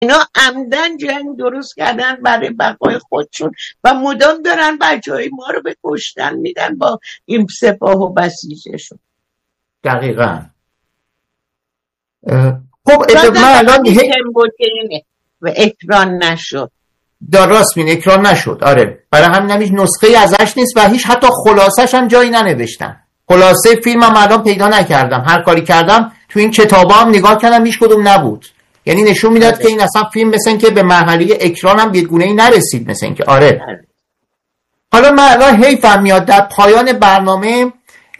اینا عمدن جنگ درست کردن برای بقای خودشون و مدام دارن بچهای ما رو به کشتن میدن با این سپاه و بسیجشون. دقیقاً. خب من الان و اکران نشد. راست میگی، اکران نشد. آره، برای همین هیچ نسخه ازش نیست و هیچ حتی خلاصش هم جایی ننوشتن. خلاصه فیلم هم الان پیدا نکردم. هر کاری کردم تو این کتابا هم نگاه کردم هیچ کدوم نبود. یعنی نشون میداد که این اصلا فیلم مثلا که به مرحله اکران هم به گونه‌ای نرسید مثلا که. آره. حالا من الان حیفم میاد در پایان برنامه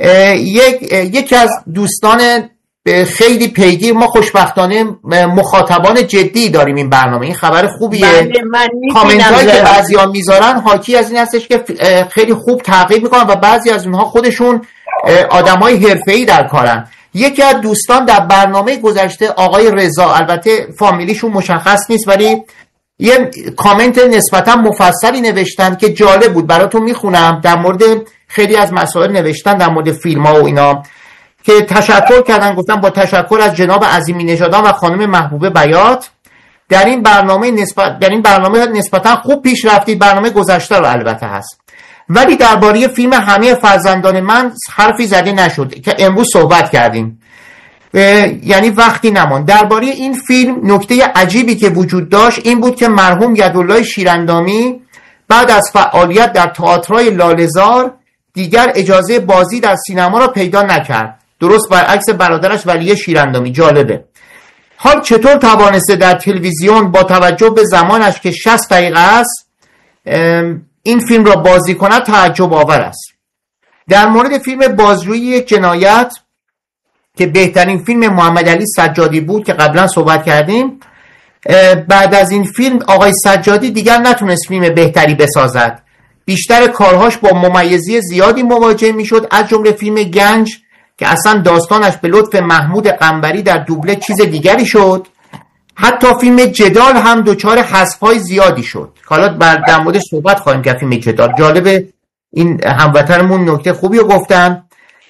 یکی از دوستان خیلی پیگیر، ما خوشبختانه مخاطبان جدی داریم این برنامه، این خبر خوبیه. کامنت هایی که بعضی ها میذارن حاکی از این هستش که خیلی خوب تعقیب میکنن و بعضی از اونها خودشون آدم های حرفه‌ای در کارن. یکی از دوستان در برنامه گذشته آقای رضا، البته فامیلیشون مشخص نیست ولی یه کامنت نسبتا مفصلی نوشتن که جالب بود، براتون میخونم. در مورد خیلی از مسائل نوشتن، در مورد فیلم ها و اینا، که تشکر کردن. گفتن با تشکر از جناب عظیمی نژادان و خانم محبوبه بیات، در این برنامه نسبتا خوب پیش رفتید. برنامه گذشته رو البته هست، ولی درباره فیلم همه فرزندان من حرفی زده نشد که امروز صحبت کردیم، یعنی وقتی نمان. درباره این فیلم نکته عجیبی که وجود داشت این بود که مرحوم یدالله شیراندامی بعد از فعالیت در تئاترای لاله‌زار دیگر اجازه بازی در سینما را پیدا نکرد، درست برعکس برادرش ولی شیراندامی. جالبه. حال چطور توانسته در تلویزیون با توجه به زمانش که 60 دقیقه است این فیلم را بازی کند تعجب آور است. در مورد فیلم بازجویی یک جنایت که بهترین فیلم محمد علی سجادی بود که قبلا صحبت کردیم، بعد از این فیلم آقای سجادی دیگر نتونست فیلم بهتری بسازد. بیشتر کارهاش با ممیزی زیادی مواجه میشد، از جمله فیلم گنج که اصلا داستانش به لطف محمود قنبری در دوبله چیز دیگری شد. حتی فیلم جدال هم دچار حذف‌های زیادی شد. حالا در موردش صحبت خواهیم کرد. فیلم جدال جالبه، این هموطنمون نکته خوبی رو گفتن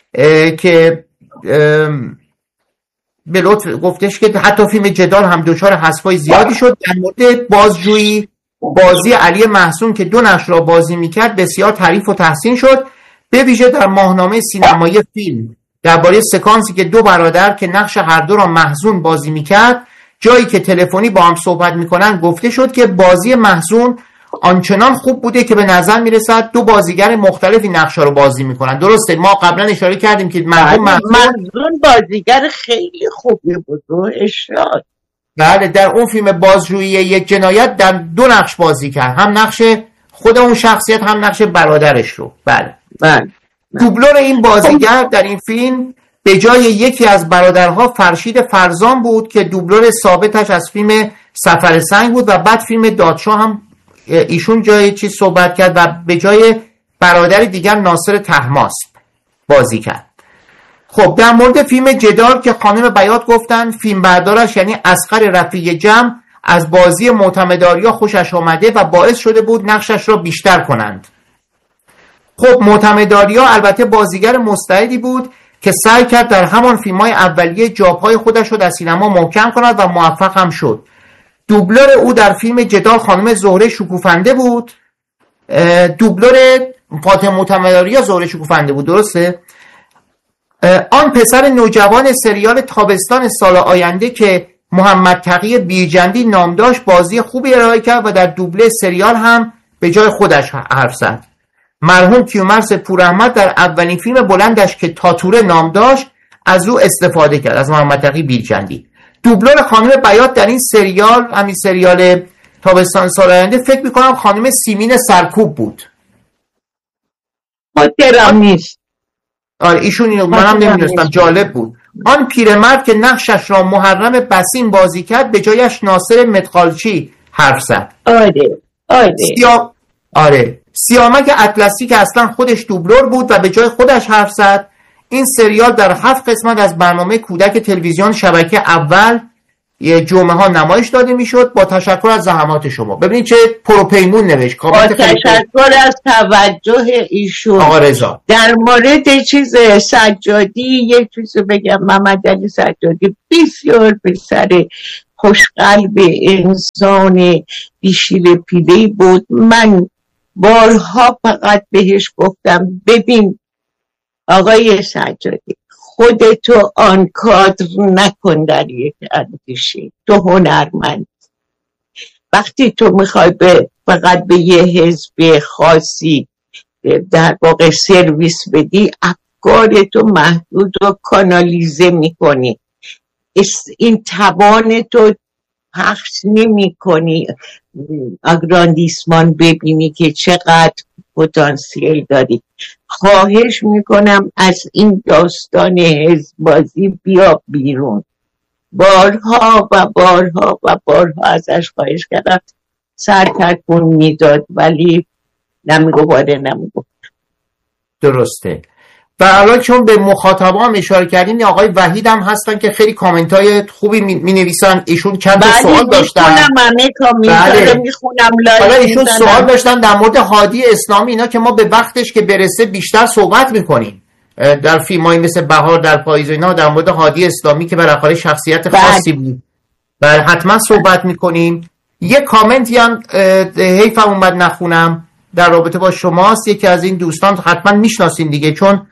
که به لطف گفتش که حتی فیلم جدال هم دچار حذف‌های زیادی شد. در مورد بازجویی، بازی علی محسون که 2 نقش را بازی میکرد بسیار تعریف و تحسین شد، به ویژه در ماهنامه سینمایی فیلم درباره سکانسی که 2 برادر که نقش هر دو را محزون بازی میکرد، جایی که تلفنی با هم صحبت میکنن، گفته شد که بازی محزون آنچنان خوب بوده که به نظر میرسد 2 بازیگر مختلفی نقشا رو بازی میکنن. درسته، ما قبلا اشاره کردیم که محزون بازیگر خیلی خوبی بود و اشاد. بله، در اون فیلم بازجویی یک جنایت در 2 نقش بازی کرد، هم نقش خود اون شخصیت هم نقش برادرش رو. بله. دوبلور این بازیگر در این فیلم به جای یکی از برادرها فرشید فرزان بود که دوبلور ثابتش از فیلم سفر سنگ بود و بعد فیلم دادشاه هم ایشون جای چیز صحبت کرد و به جای برادر دیگر ناصر طهماسب بازی کرد. خب در مورد فیلم جدال که خانم بیات گفتن فیلم بردارش یعنی اصغر رفیع جمع از بازی معتمداریا خوشش آمده و باعث شده بود نقشش را بیشتر کنند. خب معتمداریا البته بازیگر مستعدی بود که سعی کرد در همان فیلم‌های اولیه جاپای خودش رو در سینما محکم کند و موفق هم شد. دوبلور او در فیلم جدال خانم زهره شکوفنده بود. دوبلور فاطمه معتمداریا زهره شکوفنده بود، درسته؟ آن پسر نوجوان سریال تابستان سال آینده که محمد تقی بیرجندی نام داشت بازی خوبی ارائه کرد و در دوبله سریال هم به جای خودش حرف زد. مرحوم کیومرث پوراحمد در اولین فیلم بلندش که تاتوره نام داشت از او استفاده کرد، از محمد تقی بیرجندی. دوبلور خانم بیات در این سریال، همین سریال تابستان سال آینده، فکر میکنم خانم سیمین سرکوب بود. خاطرم نیست. آره ایشون اینو منم نمیدونستم، جالب بود. آن پیرمرد که نقشش را محرم بسیم بازی کرد به جایش ناصر مدخالچی حرف زد. آره سیامک اطلسی که اصلا خودش دوبلور بود و به جای خودش حرف زد. این سریال در 7 قسمت از برنامه کودک تلویزیون شبکه اول جمعه ها نمایش داده میشد. با تشکر از زحمات شما. ببینید چه پروپیمون نوشت. با تشکر از توجه ایشون. آقا رضا در مورد چیز سجادی یک چیز بگم. محمد علی سجادی بسیار پسر خوشقلب انسان بیشیل پیله بود. من بارها فقط بهش گفتم ببین آقای سجادی، خودتو آن کادر نکن در یک اندیشه، تو هنرمند. وقتی تو میخوای فقط به یه حزب خاصی در واقع سرویس بدی، افکارتو محدود و کانالیزه میکنی، این توان تو پخش نمی کنی، اگراندیسمان ببینی که چقدر پتانسیل داری. خواهش میکنم از این داستان حزب بازی بیا بیرون. بارها و بارها و بارها ازش خواهش کردم، سر تکون میداد ولی نمیگو. درسته. و الان چون به مخاطبا هم اشاره کردین، آقای وحید هم هستن که خیلی کامنت های خوبی می نویسن. ایشون چند تا سوال داشتن. بله حالا ایشون سوال داشتن در مورد هادی اسلامی، اینا که ما به وقتش که برسه بیشتر صحبت میکنیم در فیلمایی مثل بهار در پاییز و اینا، در مورد هادی اسلامی که بالاخره شخصیت خاصی بود و حتما صحبت میکنیم. یه کامنتی هم حیفم اومد نخونم در رابطه با شماست. یکی از این دوستان حتما میشناسین دیگه، چون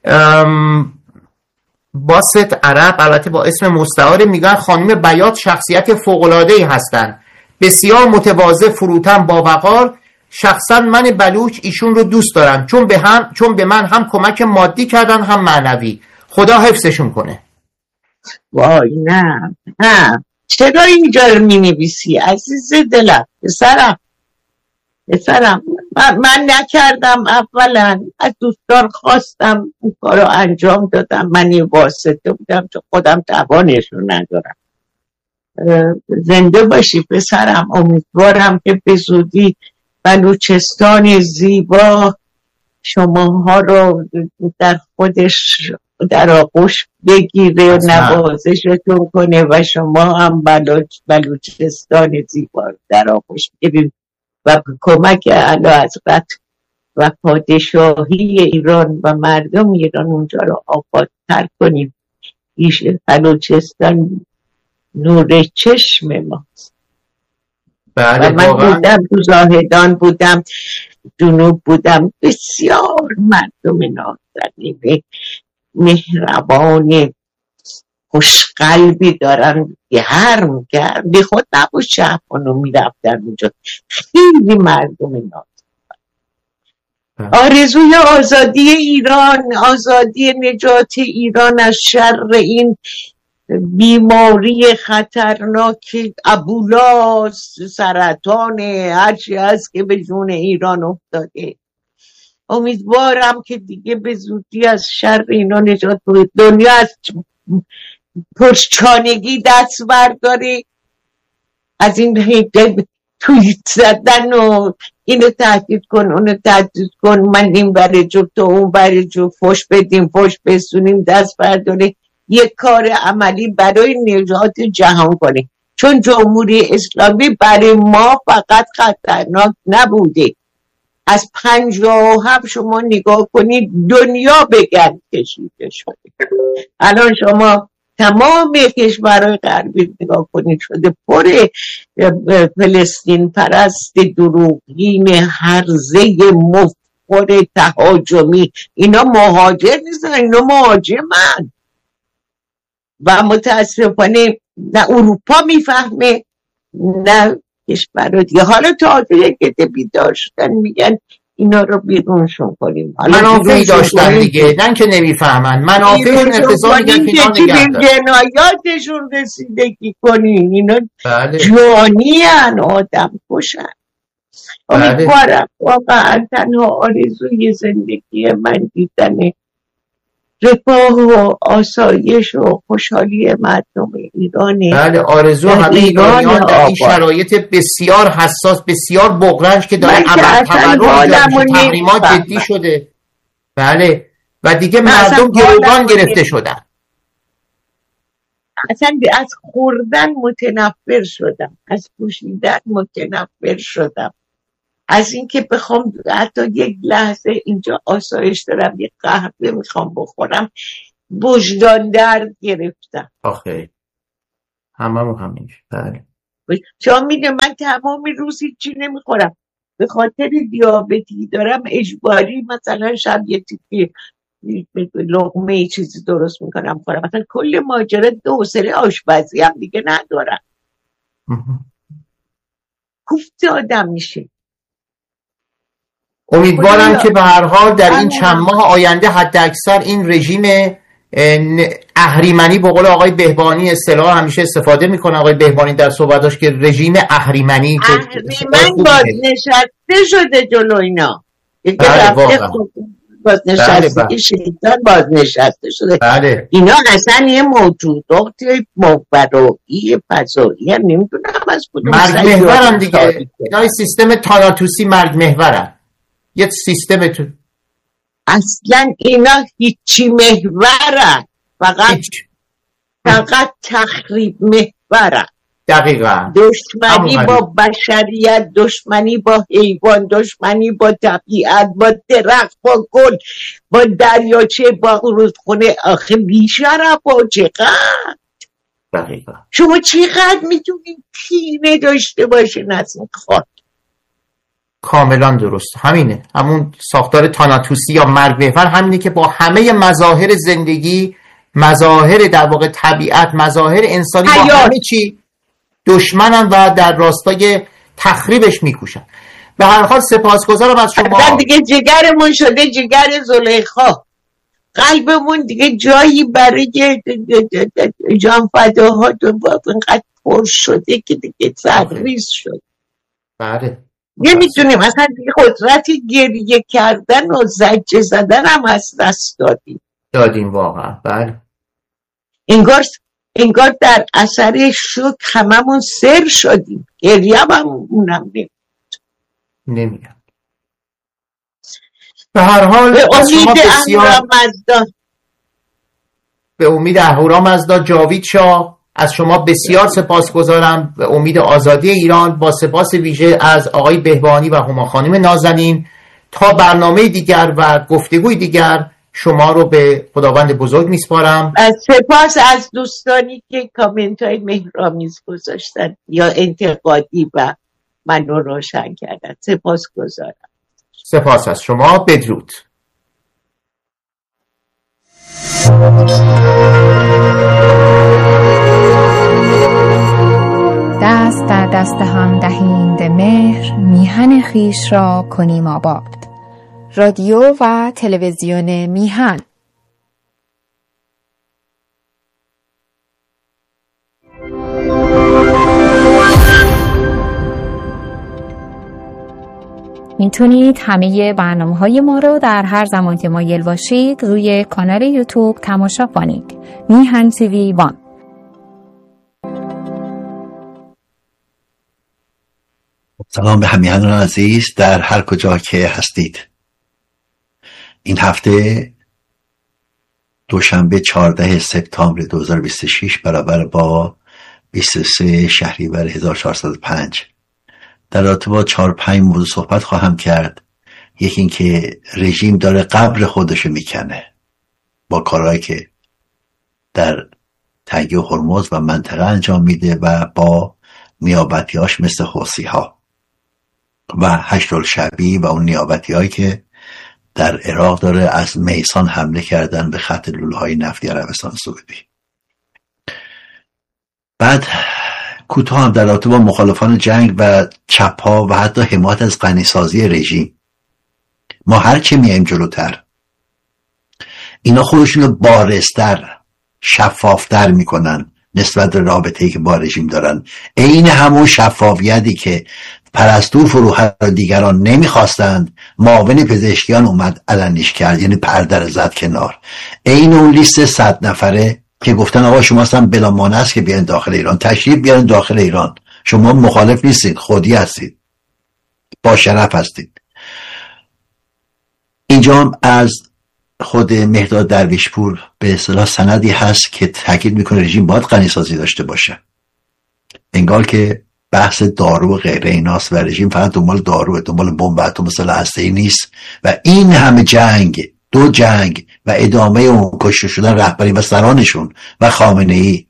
باست عرب، البته با اسم مستعار، میگن خانم بیات شخصیت فوق‌العاده‌ای هستند، بسیار متواضع، فروتن، با وقار. شخصا من بلوچ ایشون رو دوست دارم، چون به من هم کمک مادی کردن هم معنوی. خدا حفظشون کنه. وای نه چرا اینجا رو مینویسی عزیز دلم؟ پسرم من نکردم. اولا از دوستان خواستم اون کارو انجام دادم، من یه واسطه بودم چون خودم توانشو ندارم. زنده باشی پسرم. امیدوارم که به زودی بلوچستان زیبا شماها رو در خودش در آغوش بگیره و نوازشتون کنه و شما هم بلوچستان زیبا رو در آغوش بگیرید و کمک اعلیحضرت و پادشاهی ایران و مردم ایران اونجا رو آبادتر کنیم. بلوچستان نور چشم ماست. بله، و من بودم تو زاهدان، بودم جنوب، بودم بسیار مردم نازنین مهربان خوشقلبی دارن، گرم بی خود نبود شهبانو میرفتن اونجا. خیلی مردم نازنین. آرزوی آزادی ایران، آزادی نجات ایران از شر این بیماری خطرناک ابولا، سرطان، هرچی هست که به جون ایران افتاده. امیدوارم که دیگه به زودی از شر اینا نجات بود. دنیا از پرچانگی دست برداره، از این توییت زدن و اینو تهدید کن اونو تهدید کن، من این بره جو تو اون بره جو، فوش بدیم فوش بسونیم، دست برداره یک کار عملی برای نجات جهان کنه. چون جمهوری اسلامی برای ما فقط خطرناک نبوده، از 57 شما نگاه کنید دنیا به گند کشیده شده. الان شما تمام کشورهای غربی نگاه کنید شده پر فلسطین پرست دروغین هرزه مفخر تهاجمی. اینا مهاجر نیستن، اینا مهاجمن و متاسفانه نه اروپا میفهمه نه کشور دیگه. حالا تازه که بیدار شدن میگن اینا رو بیرونشون کنیم. منافعی داشتن دیگه، نه که نمیفهمن منافعشون اقتضا میگن که اینا نگه دارن. جنایاتشون رسیدگی کنین. اینا جوانی هن، آدم کشن. امیدوارم واقعا تنها آرزوی زندگی من دیدن رفاه و آسایش و خوشحالی مردم ایرانه. بله، آرزو همه ایرانیان در این شرایط بسیار حساس، بسیار بغرنج که داره تحریمات جدی شده. بله، و دیگه مردم گروگان گرفته شدن. اصلا از خوردن متنفر شدم، از پوشیدن متنفر شدم، از اینکه بخوام حتی یک لحظه اینجا آسایش دارم یک قهوه میخوام بخورم وجدان درد گرفتم. آخه هممون همینش. بله. شما میدونم من تمام روز هیچی نمیخورم، به خاطر دیابتی دارم اجباری مثلا شب یه تیکی لقمه ای چیزی درست میکنم خورم، مثلا کل ماجرا حوصله آشپزی هم دیگه ندارم. کوفت آدم میشه. امیدوارم که به هر حال در این چند ماه آینده حد اکثر این رژیم اهریمنی، به قول آقای بهبانی اصطلاح همیشه استفاده میکنه آقای بهبانی در صحبتاش که رژیم اهریمنی بازنشسته شده جلو اینا. بازنشسته شیطان بازنشسته شده. بله. اینا اصلا یه موجودات ماورایی فضایی هم نمیدونم از کدوم مرگ محورن دیگه. اینا سیستم تاناتوسی مرگ محورن، یه سیستم تو اصلا اینا هیچی محورن، فقط تخریب محورن. دقیقا. دشمنی با بشریت، دشمنی با حیوان، دشمنی با طبیعت، با درخت، با گل، با دریاچه، با رودخونه. آخه بیشرف ها چقدر. دقیقا. شما چقدر میتونید کینه داشته باشین از این خاک؟ کاملا درست، همینه. همون ساختار تاناتوسی یا مرگ محور همینه که با همه مظاهر زندگی، مظاهر در واقع طبیعت، مظاهر انسانی، با همه چی دشمنن و در راستای تخریبش میکوشن. به هر حال سپاسگزارم از شما. دیگه جگرمون شده جگر زلیخا، قلبمون دیگه جایی برای جان فداها اینقدر پر شده که دیگه سرریز شد. بله. نمیتونیم اصلا دیگه قدرت گریه کردن و زجه زدن هم از دست دادیم واقعا. بله. انگار در اثر شوک هممون سر شدیم. گریه هم اونم نمیاد. به هر حال به امید اهورامزدا جاوید شاه از شما بسیار سپاسگزارم. به امید آزادی ایران با سپاس ویژه از آقای بهبانی و هما خانم نازنین. تا برنامه دیگر و گفتگوی دیگر شما رو به خداوند بزرگ میسپارم. سپاس از دوستانی که کامنت های مهرآمیز گذاشتن یا انتقادی و منو روشن کردن. سپاسگزارم. سپاس از شما. بدرود. دست در دست هم دهیم مهر، میهن خویش را کنیم آباد. رادیو و تلویزیون میهن. میتونید همه برنامه‌های ما رو در هر زمان که مایل باشید روی کانال یوتیوب تماشا کنید. میهن تیوی 1. سلام به همیهنان عزیز در هر کجا که هستید. این هفته دوشنبه 14 سپتامبر 2026 برابر با 23 شهریور 1405 در رابطه با 4-5 موضوع صحبت خواهم کرد. یکی این که رژیم داره قبر خودشو میکنه با کارهایی که در تنگه هرمز و منطقه انجام میده و با نیابتیاش مثل حوثی ها و هشت‌الشعبی و اون نیابتی هایی که در عراق داره از میسان حمله کردن به خط لوله‌های نفتی عربستان سعودی. بعد کوتاه هم در رابطه با مخالفان جنگ و چپ‌ها و حتی حمایت از غنیسازی رژیم. ما هر چه میایم جلوتر اینا خودشون رو بارزتر، شفافتر میکنن نسبت به رابطه‌ای که با رژیم دارن. عین همون شفافیتی که پرستو فروهر و دیگران نمیخواستند، معاون پزشکیان اومد علنیش کرد، یعنی پرده رو زد کنار. عین اون لیست 100 نفره که گفتن آقا شما اصلا بلا مانع است که بیان داخل ایران، تشریف بیارن داخل ایران، شما مخالف نیستید، خودی هستید، با شرف هستید. اینجا هم از خود مهرداد درویشپور به اصطلاح سندی هست که تاکید میکنه رژیم باید غنیسازی داشته باشه، انگار که بحث دارو و غیره ایناست و رژیم فقط دنبال دارو، دنبال بمب اتم سلاح هسته‌ای نیست. و این همه جنگ، 2 جنگ و ادامه اون کشته شدن رهبری و سرانشون و خامنه‌ای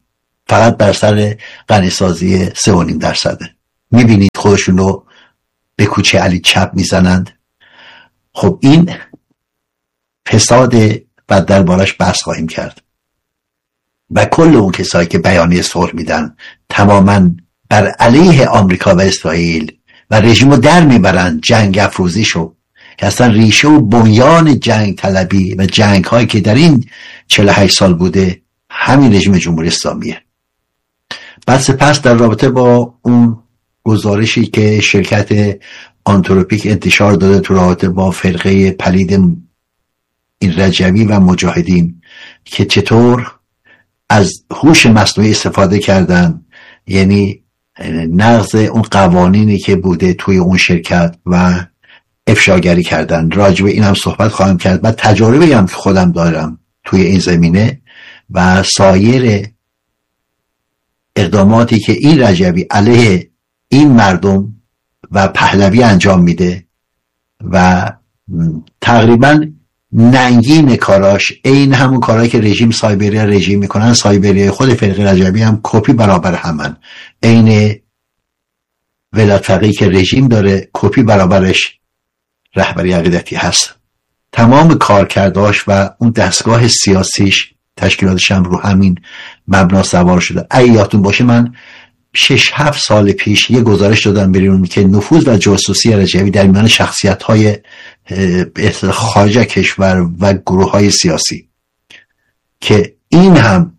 فقط بر سر غنیسازی 3.5%. میبینید خودشون رو به کوچه علی چپ میزنند. خب این فساد و دربارش بحث خواهیم کرد و کل اون کسایی که بیانیه صلح میدن تماما بر علیه آمریکا و اسرائیل و رژیم رو در میبرن، جنگ افروزیشو که اصلا ریشه و بنیان جنگ طلبی و جنگ هایی که در این 48 سال بوده همین رژیم جمهوری اسلامیه. بعد سپس در رابطه با اون گزارشی که شرکت آنتروپیک انتشار داده تو رابطه با فرقه پلید این رجوی و مجاهدین که چطور از هوش مصنوعی استفاده کردن، یعنی نقض اون قوانینی که بوده توی اون شرکت و افشاگری کردن، راجع به این هم صحبت خواهم کرد. و تجربه هم که خودم دارم توی این زمینه و سایر اقداماتی که این رجوی علیه این مردم و پهلوی انجام میده و تقریبا ننگین کاراش این همون کارهایی که رژیم سایبریا رژیم میکنن، سایبریا خود فرقه رجوی هم کپی برابر همن. این ولایت فقیه که رژیم داره کپی برابرش رهبری عقیدتی هست. تمام کارکرداش و اون دستگاه سیاسیش تشکیلاتش هم رو همین مبنا سوار شده. اگه یادتون باشه من 6-7 سال پیش یه گزارش دادم بیرون که نفوذ و جاسوسی رجوی در میان شخصیت‌های خارج کشور و گروه‌های سیاسی که این هم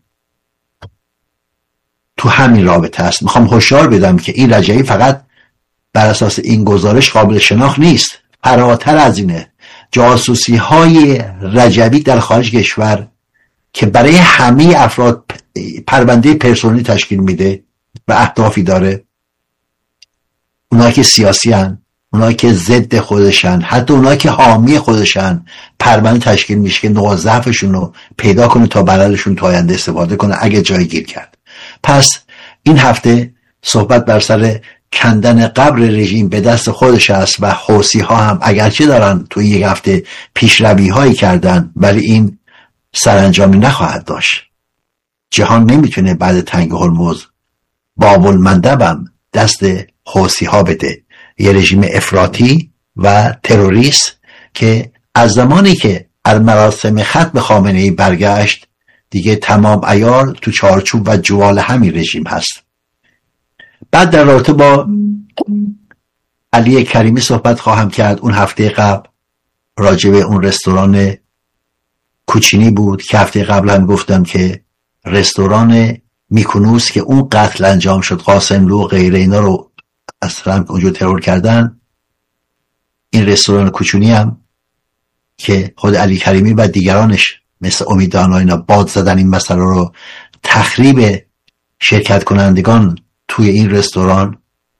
تو همین رابطه است. میخوام هشدار بدم که این رجوی فقط بر اساس این گزارش قابل شناخت نیست، فراتر از اینه. جاسوسی های رجوی در خارج کشور که برای همه افراد پرونده پرسونلی تشکیل میده و اهدافی داره، اونایی که سیاسی هن، اونایی که ضد خودشن، حتی اونایی که حامی خودشن، پرونده تشکیل میشه که نقاط ضعفشون رو پیدا کنه تا برایشون تو آینده استفاده کنه اگه جای گیر کرد. پس این هفته صحبت بر سر کندن قبر رژیم به دست خودش است و حوثی ها هم اگرچه دارن تو یک هفته پیشروی هایی کردن ولی این سرانجامی نخواهد داشت. جهان نمیتونه بعد تنگ هرمز باب المندبم دست حوثی ها بده، یه رژیم افراطی و تروریست که از زمانی که از مراسم ختم خامنه‌ای برگشت دیگه تمام عیار تو چارچوب و جوال همین رژیم هست. بعد در رابطه با علی کریمی صحبت خواهم کرد. اون هفته قبل راجع به اون رستوران کوچینی بود که هفته قبل هم گفتم که رستوران میکونوس که اون قتل انجام شد، قاسملو و غیره اینا رو اصلا اونجا ترور کردن. این رستوران کوچینی هم که خود علی کریمی و دیگرانش مثل امیدان و اینا باد زدن این مسئله رو، تخریب شرکت کنندگان توی این رستوران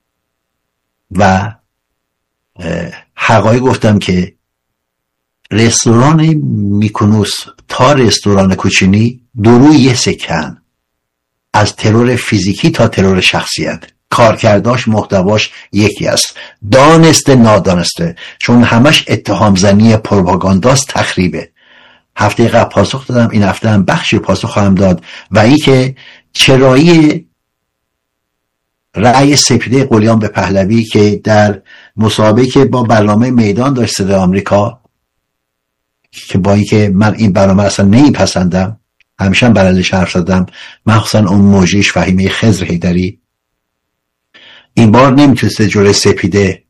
و حقایق گفتم که رستوران میکونوس تا رستوران کوچینی دو یه سکن، از ترور فیزیکی تا ترور شخصیت، کارکرداش محتواش یکی است، دانسته نادانسته، چون همش اتهام زنی پروپاگانداست، تخریبه. هفته قبل پاسخ دادم، این هفته هم بخشی پاسخ خواهم داد و این که چرایی رأی سپیده قلیان به پهلوی که در مسابقه که با برنامه میدان داشت صدای آمریکا، که با اینکه من این برنامه اصلا نمیپسندم، همیشه برندش حرف زدم، مخصوصا اون موجیش فهیمه خضر حیدری، این بار نمیتونسته جلوی سپیده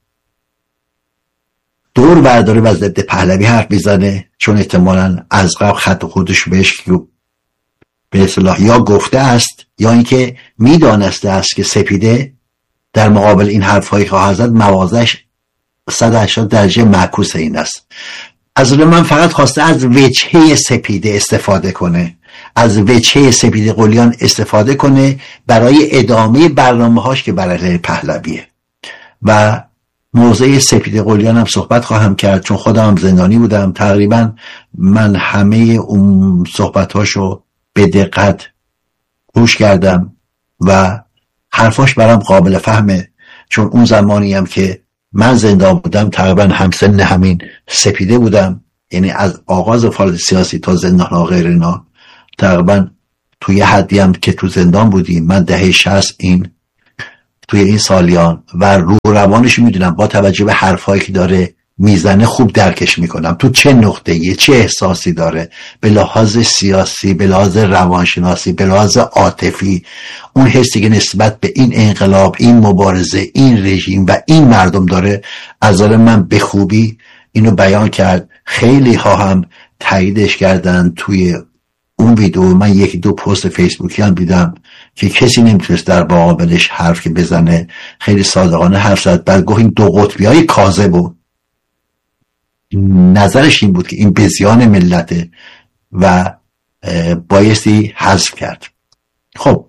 دور برداره و از ضد پهلوی حرف بزنه، چون احتمالاً از قبل خط خودش بهش به اصطلاح یا گفته است یا اینکه میدانسته است که سپیده در مقابل این حرف‌هایی خواهد زد، موازش 180 درجه معکوس این است. از من فقط خواسته از وجهه سپیده استفاده کنه، از وجهه سپیده قلیان استفاده کنه برای ادامه برنامه‌هاش که برای پهلویه. و موضوع سپیده قلیان هم صحبت خواهم کرد، چون خودم هم زندانی بودم. تقریبا من همه اون صحبت‌هاشو به دقت گوش کردم و حرفاش برام قابل فهمه، چون اون زمانی هم که من زندان بودم تقریبا همسن همین سپیده بودم، یعنی از آغاز فعالیت سیاسی تا زندان ها غیر اینا تقریبا توی حدی هم که تو زندان بودیم، من دهه 60 توی این سالیان و رو روانش میدونم، با توجه به حرفایی که داره میزنه خوب درکش میکنم تو چه نقطه‌ای، چه احساسی داره، به لحاظ سیاسی، به لحاظ روانشناسی، به لحاظ عاطفی. اون حسی که نسبت به این انقلاب، این مبارزه، این رژیم و این مردم داره، از نظر من به خوبی اینو بیان کرد. خیلی ها هم تاییدش کردن. توی اون ویدیو من یکی دو پست فیسبوکی هم دیدم که کسی نمیتونست در مقابلش حرف که بزنه، خیلی صادقانه حرف زد. بعد گفت این دو قطبی های کاذب بود. نظرش این بود که این به زیان ملته و بایستی حذف کرد. خب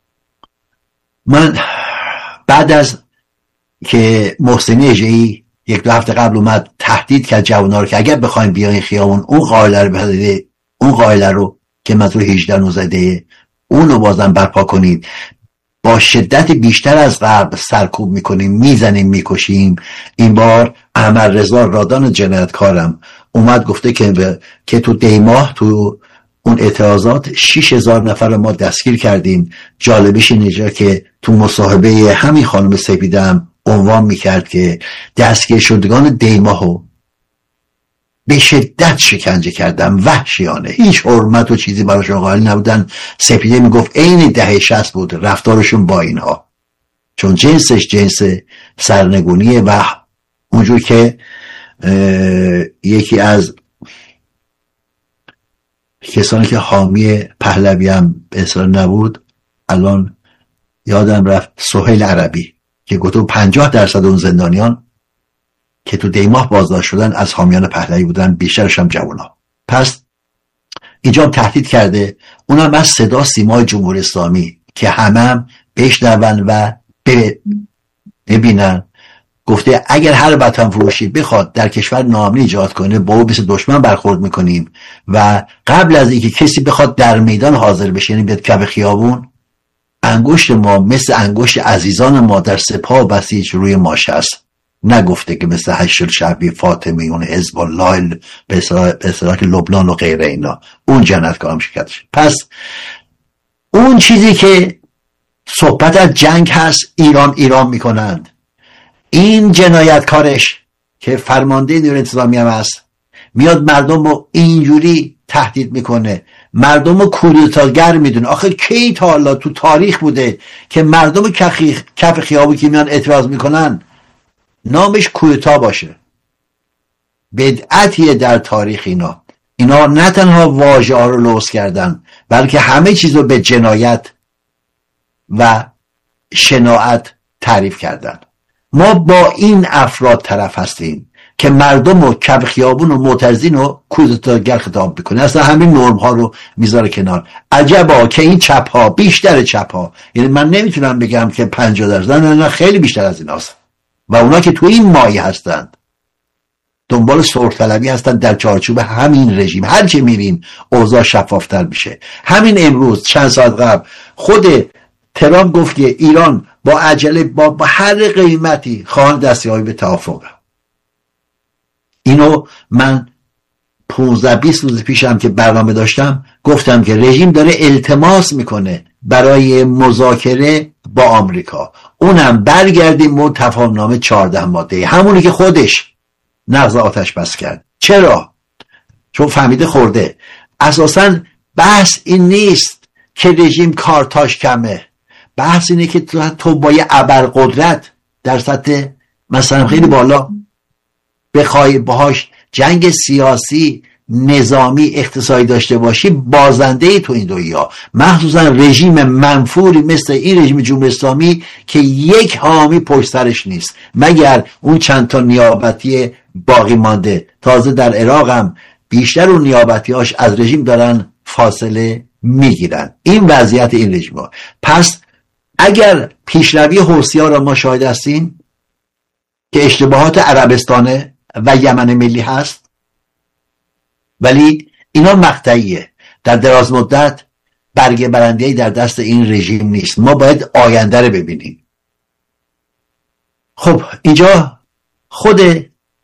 من بعد از که محسن اژه‌ای یک دو هفته قبل اومد تهدید کرد جوان‌ها رو که اگر بخواید بیاین خیابون اون قائله رو که منظور 18 اون رو بازم برپا کنید، با شدت بیشتر از قبل سرکوب میکنیم، میزنیم، میکشیم. این بار احمد رضا رادان جنایتکارم اومد گفته که تو دیماه تو اون اعتراضات 6000 نفر ما دستگیر کردیم. جالبیش اینجا که تو مصاحبه همین خانم سپیدم عنوان میکرد که دستگیر شدگان دیماهو به شدت شکنجه کردن، وحشیانه، هیچ حرمت و چیزی براشون قائل نبودن. سپیده میگفت عین دهه 60 بود رفتارشون با اینها، چون جنسش جنس سرنگونیه. و اونجور که یکی از کسانی که حامی پهلوی هم به اصطلاح نبود، الان یادم رفت، سهیل عربی، که گفت 50% اون زندانیان که تو دیماه بازداشت شدن از حامیان پهلوی بودن، بیشترش هم جوونا. پس اینجا هم تهدید کرده، اونم از صدا سیمای جمهوری اسلامی که همه بشنون و ببینن. گفته اگر هر وطن فروشی بخواد در کشور ناامنی ایجاد کنه، با او مثل دشمن برخورد میکنیم و قبل از اینکه کسی بخواد در میدان حاضر بشه، یعنی بیاد کف خیابون، انگشت ما مثل انگشت عزیزان ما در سپاه بسیج روی ماشه است. نگفته که مثل هشت شعبی فاطمیون حزب الله به اصطلاح لبنان و غیره اینا. اون جنایتکارم شکستش. پس اون چیزی که صحبت از جنگ هست، ایران میکنند. این جنایتکارش که فرمانده نیروی انتظامی هم هست، میاد مردم رو اینجوری تهدید میکنه، مردم رو کودتاگر میدونه. آخه کی تا حالا تو تاریخ بوده که مردم کف خیابون که میان اعتراض میکنن نامش کودتا باشه؟ بدعتیه در تاریخ. اینا نه تنها واژه ها رو لوث کردن، بلکه همه چیز رو به جنایت و شناعت تعریف کردن. ما با این افراد طرف هستیم که مردم و کف خیابون و معترضین رو کودتاگر خطاب میکنه، اصلا همین نرم ها رو میذاره کنار. عجبا که این چپ ها، بیشتر چپ ها، یعنی من نمیتونم بگم که 50%، نه خیلی بیشتر از این هست. و اونا که تو این مایه هستند، دنبال سلطه‌طلبی هستند در چارچوب همین رژیم. هر چه میریم اوضاع شفافتر میشه. همین امروز چند ساعت قبل خود ترامپ گفت که ایران با عجله با هر قیمتی خواهان دستیابی به توافقه. اینو من 15-20 روز پیشم که برنامه داشتم گفتم که رژیم داره التماس میکنه برای مذاکره با آمریکا، اونم برگردیم و تفاهمنامه 14 ماده، همونی که خودش نقض آتش بس کرد. چرا؟ چون فهمیده خورده. اساساً بحث این نیست که رژیم کارتاش کمه، بحث اینه که تو با یه ابرقدرت در سطح مثلا خیلی بالا بخوای باهاش جنگ سیاسی، نظامی، اقتصادی داشته باشی، بازنده تو این دنیا. مخصوصا رژیم منفوری مثل این رژیم جمهوری اسلامی که یک حامی پشت سرش نیست مگر اون چند تا نیابتی باقی مانده. تازه در عراق هم بیشتر اون نیابتیاش از رژیم دارن فاصله میگیرن. این وضعیت این رژیم ها. پس اگر پیشروی حوثی‌ها را ما شاهد هستیم که اشتباهات عربستانه و یمن ملی هست، ولی اینا مقطعیه، در دراز مدت برگ برنده‌ای در دست این رژیم نیست. ما باید آینده رو ببینیم. خب اینجا خود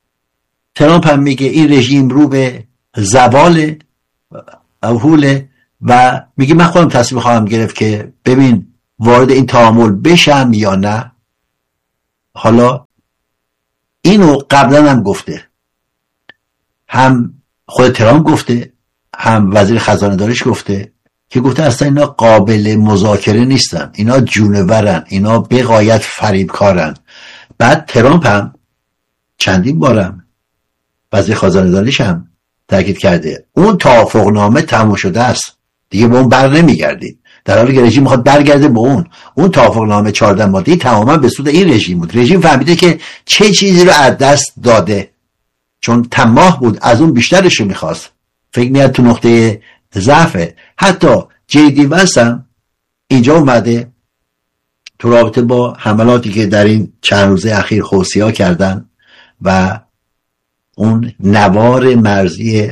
ترامپ هم میگه این رژیم رو به زوال، حول و میگه من خودم تصمیم خواهم گرفت که ببین وارد این تعامل بشم یا نه. حالا اینو قبلا هم گفته، هم خود ترامپ گفته، هم وزیر خزانه داریش گفته که گفته اصلا اینا قابل مذاکره نیستن، اینا جونورن، اینا به غایت فریبکارن. بعد ترامپ هم چندین بارم وزیر خزانه داریش هم تاکید کرده اون توافقنامه تموم شده است، دیگه به اون بر نمیگردید، در حالی که رژیم میخواد برگرده به اون توافقنامه 14 ماده‌ای تماما به سود این رژیم بود. رژیم فهمیده که چه چیزی رو از دست داده، چون طماع بود، از اون بیشترش رو میخواست، فکر میاد تو نقطه ضعفه. حتی جیدی وانس هم اینجا اومده تو رابطه با حملاتی که در این چند روزه اخیر حوثی‌ها کردن و اون نوار مرزی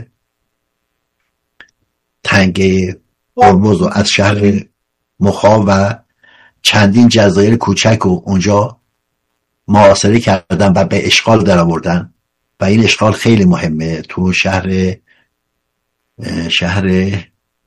تنگه هرمز و از شهر مخا و چندین جزایر کوچک و اونجا محاصره کردن و به اشغال در آوردن و این اشغال خیلی مهمه تو شهر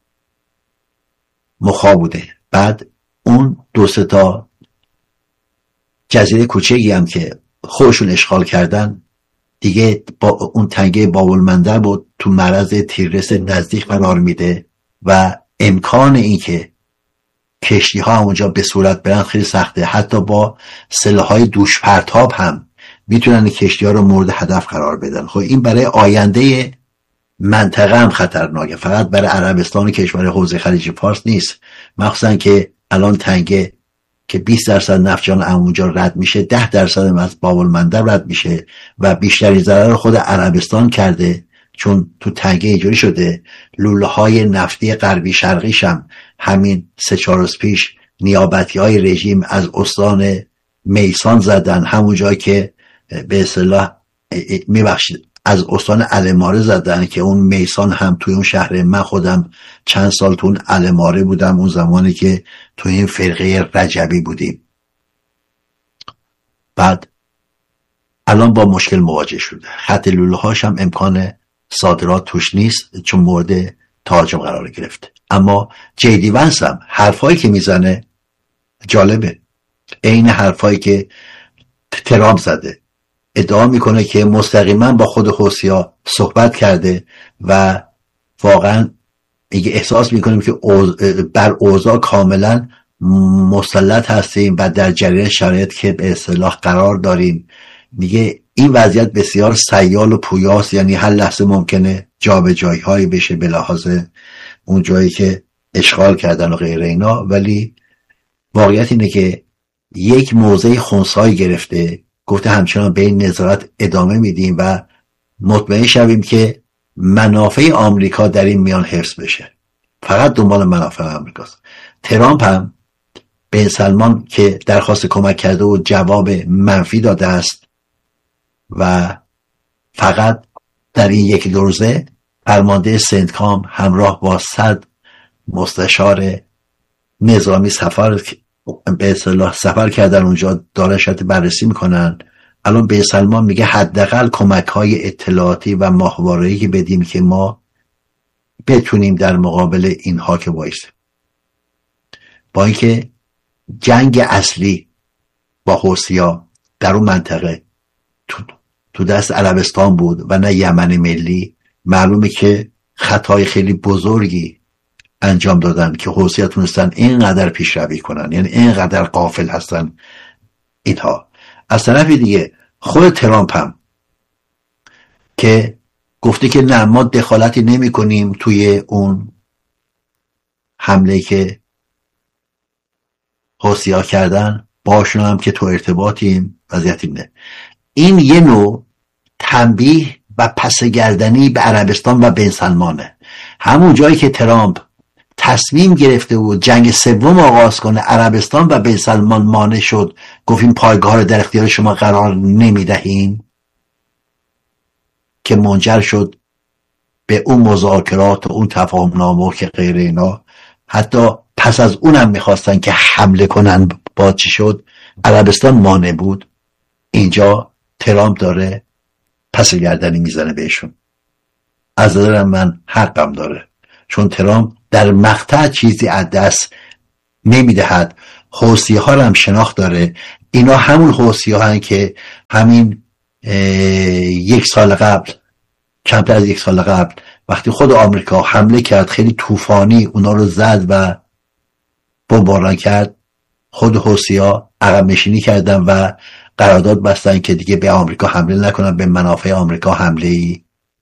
مخا بوده. بعد اون 2-3 تا جزیره کوچکی هم که خودشون اشغال کردن دیگه با اون تنگه بابالمندر بود تو معرض تیررس نزدیک قرار میده و امکان این که کشتی ها اونجا به صورت برن خیلی سخته. حتی با سلاح‌های دوش پرتاب هم میتونن کشتی ها رو مورد هدف قرار بدن. خب این برای آینده منطقه هم خطرناکه، فقط برای عربستان و کشور حوزه خلیج فارس نیست، مخصوصا که الان تنگه که 20% نفت اونجا رد میشه، 10% از بابالمندر رد میشه و بیشترین ضرر خود عربستان کرده، چون تو تنگه اینجوری شده لوله های نفتی غربی شرقیش هم همین 3-4 روز پیش نیابتی های رژیم از استان میسان زدن، همون جایی که به اصطلاح از استان علماره زدن که اون میسان هم توی اون شهر، من خودم چند سال تو اون علماره بودم اون زمانی که توی این فرقه رجبی بودیم. بعد الان با مشکل مواجه شده، خط لوله هاش هم امکان صادرات توش نیست چون مورد تهاجم قرار گرفته. اما جیدی وانس هم حرفایی که میزنه جالبه، عین حرفایی که ترامپ زده. ادعا میکنه که مستقیما با خود حوثی‌ها صحبت کرده و واقعا میگه احساس میکنیم که بر اوضاع کاملا مسلط هستیم و در جریان شرایط که به اصطلاح قرار داریم. میگه این وضعیت بسیار سیال و پویاست، یعنی هر لحظه ممکنه جابجایی هایی بشه به لحاظ اون جایی که اشغال کردن و غیر اینا، ولی واقعیت اینه که یک موضع خنثی گرفته، گفته همچنان به این نظارت ادامه میدیم و مطمئن شویم که منافع آمریکا در این میان حفظ بشه، فقط دنبال منافع آمریکاست. ترامپ هم بن سلمان که درخواست کمک کرده و جواب منفی داده است و فقط در این 1-2 روزه فرمانده سنتکام همراه با 100 مستشار نظامی به اصطلاح سفر کردن اونجا، دارن شرط بررسی میکنن. الان بن سلمان میگه حداقل کمک‌های اطلاعاتی و ماهواره‌ای که بدیم که ما بتونیم در مقابل اینها که وایسیم، با اینکه جنگ اصلی با حوثی‌ها در اون منطقه تو دست عربستان بود و نه یمن ملی. معلومه که خطای خیلی بزرگی انجام دادن که حوثی‌ها تونستن اینقدر پیشروی کنن، یعنی اینقدر غافل هستن اینها. از طرف دیگه خود ترامپ هم که گفته که نه ما دخالتی نمی کنیم توی اون حمله که حوثی‌ها کردن، باشون هم که تو ارتباطیم، وضعیتی نه. این یه نوع تنبیه و پسگردنی به عربستان و بن سلمانه. همون جایی که ترامپ تصمیم گرفته بود جنگ سوم آغاز کنه، عربستان و بن سلمان مانع شد، گفت این پایگاه رو در اختیار شما قرار نمیدهیم، که منجر شد به اون مذاکرات و اون تفاهمنامه که غیر اینا. حتی پس از اونم میخواستن که حمله کنن، با چی شد؟ عربستان مانع بود. اینجا ترامپ داره پس گردنی میزنه بهشون. از نظر من حقم داره، چون ترامپ در مقطع چیزی از دست نمیدهد. حوثی ها هم شناخت داره. اینا همون حوثی ها هستند که همین 1 سال قبل، کمتر از 1 سال قبل، وقتی خود آمریکا حمله کرد خیلی طوفانی اونا رو زد و بمباران کرد، خود حوثی ها عقب نشینی کردن و قرارداد بستن که دیگه به آمریکا حمله نکنن، به منافع آمریکا حمله ای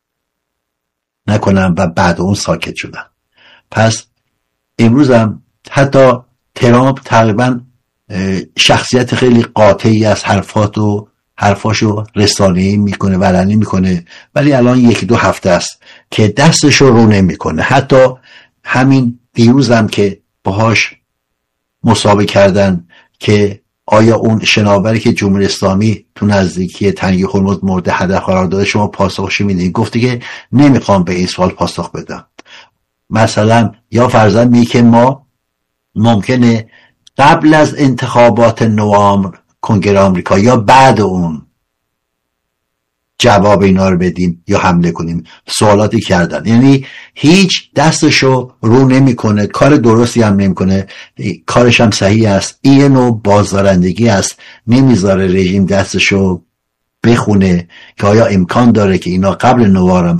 نکنن و بعد اون ساکت شدن. پس امروز هم حتی ترامپ تقریبا شخصیت خیلی قاطعی از حرفاشو رسانه‌ای میکنه، علنی میکنه، ولی الان 1-2 هفته است که دستشو رو نمیکنه. حتی همین دیروز هم که باهاش مسابقه کردن که آیا اون شناوری که جمهوری اسلامی تو نزدیکی تنگه هرمز مورد هدف قرار داده شما پاسخش میدین؟ گفته که نمیخوام به این سوال پاسخ بدم. مثلا یا فرضاً میگه که ما ممکنه قبل از انتخابات نوامبر کنگره آمریکا یا بعد اون جواب اینا رو بدیم یا حمله کنیم. سوالاتی کردن، یعنی هیچ دستشو رو نمیکنه، کار درستی هم نمیکنه، کارش هم صحیح است. این نوع بازدارندگی است، نمیذاره رژیم دستشو بخونه که آیا امکان داره که اینا قبل نوامبر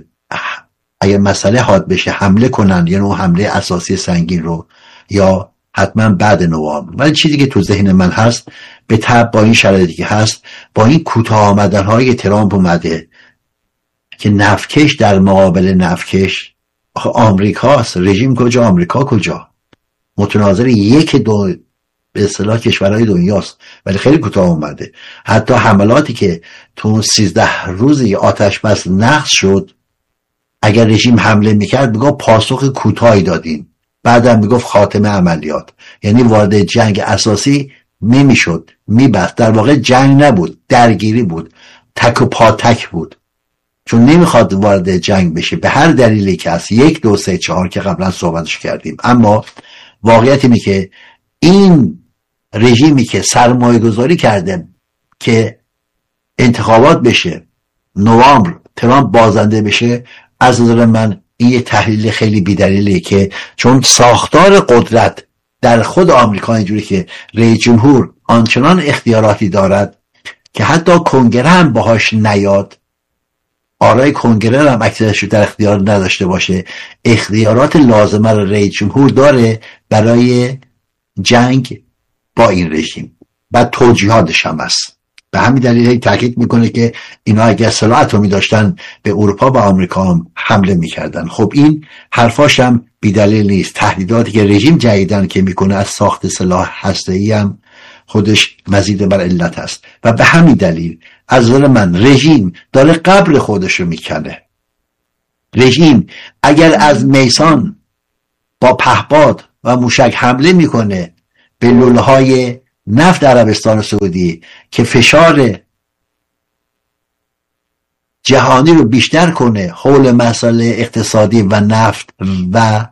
اگر مسئله حاد بشه حمله کنن، یعنی اون حمله اساسی سنگین رو، یا حتما بعد نوامبر. ولی چیزی که تو ذهن من هست، به تبع با این شرایطی که هست، با این کوتاه آمدن‌های ترامپ اومده که نفکش در مقابل نفکش، آخه آمریکاست، رژیم کجا، آمریکا کجا، متناظر 1-2 به اصطلاح کشورهای دنیاست، ولی خیلی کوتاه اومده. حتی حملاتی که تو 13 روزی آتش بس نقض شد، اگر رژیم حمله میکرد میگفت پاسخ کوتاهی دادیم، بعدم میگفت خاتمه عملیات، یعنی وارد جنگ اساسی نمیشد، میبست. در واقع جنگ نبود، درگیری بود، تک و پاتک بود، چون نمیخواد وارد جنگ بشه به هر دلیلی که هست، 1 2 3 4 که قبلا صحبتش کردیم. اما واقعیت اینه که این رژیمی که سرمایه گذاری کرده که انتخابات بشه، نوامبر ترامپ بازنده بشه، از نظر من این یه تحلیل خیلی بی‌دلیلیه که چون ساختار قدرت در خود آمریکا اینجوری که رئیس جمهور آنچنان اختیاراتی دارد که حتی کنگره هم باهاش نیاد، آرای کنگره هم اکثرش در اختیار نداشته باشه، اختیارات لازمه رو رئیس جمهور داره برای جنگ با این رژیم و توجیهاتش هم هست. به همین دلیل تاکید میکنه که اینا اگر سلاح اتمی داشتن به اروپا و آمریکا هم حمله میکردن. خب این حرفاش هم بی‌دلیل نیست. تهدیداتی که رژیم جدیدن که میکنه از ساخت سلاح هسته‌ای هم خودش مزید بر علت است و به همین دلیل از نظر من رژیم داره قبر خودش رو میکنه. رژیم اگر از میسان با پهپاد و موشک حمله میکنه به لوله‌های نفت عربستان سعودی که فشار جهانی رو بیشتر کنه حول مسائل اقتصادی و نفت و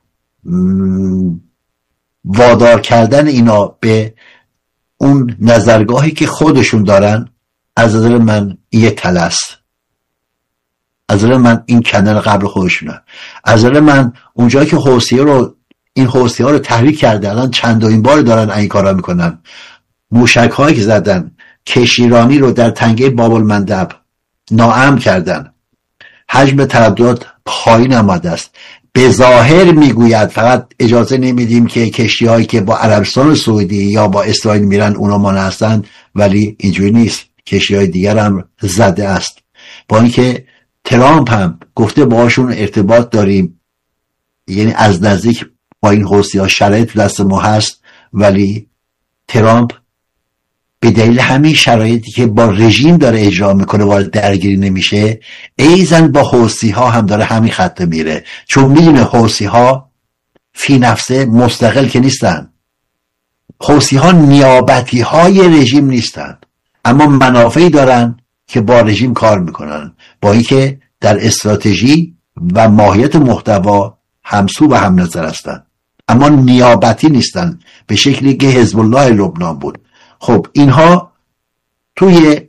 وادار کردن اینا به اون نظرگاهی که خودشون دارن، از نظر من یه تلس، از نظر من این کنن قبل خودشونه. از نظر من اونجایی که این حوثی ها رو تحریک کرده الان چندمین بار دارن این کارا میکنن. موشک هایی که زدن کشتیرانی رو در تنگه باب المندب ناامن کردن، حجم ترددات پایین آمده است. به ظاهر میگوید فقط اجازه نمیدیم که کشتی هایی که با عربستان سعودی یا با اسرائیل میرن اونا مانع هستن، ولی اینجوری نیست، کشتی های دیگر هم زده است. با اینکه ترامپ هم گفته باهاشون ارتباط داریم، یعنی از نزدیک با این حوثی ها شرایط دست ما هست، ولی ترامپ به دلیل همین شرایطی که با رژیم داره اجرا میکنه وارد درگیری نمیشه، ایزن با حوثی ها هم داره همین خط میره، چون میدونه حوثی ها فی نفسه مستقل که نیستن، حوثی ها نیابتی های رژیم نیستن، اما منافعی دارن که با رژیم کار میکنن، با اینکه در استراتژی و ماهیت محتوا همسو و هم نظر هستن، اما نیابتی نیستن به شکلی که حزب الله لبنان بود. خب اینها توی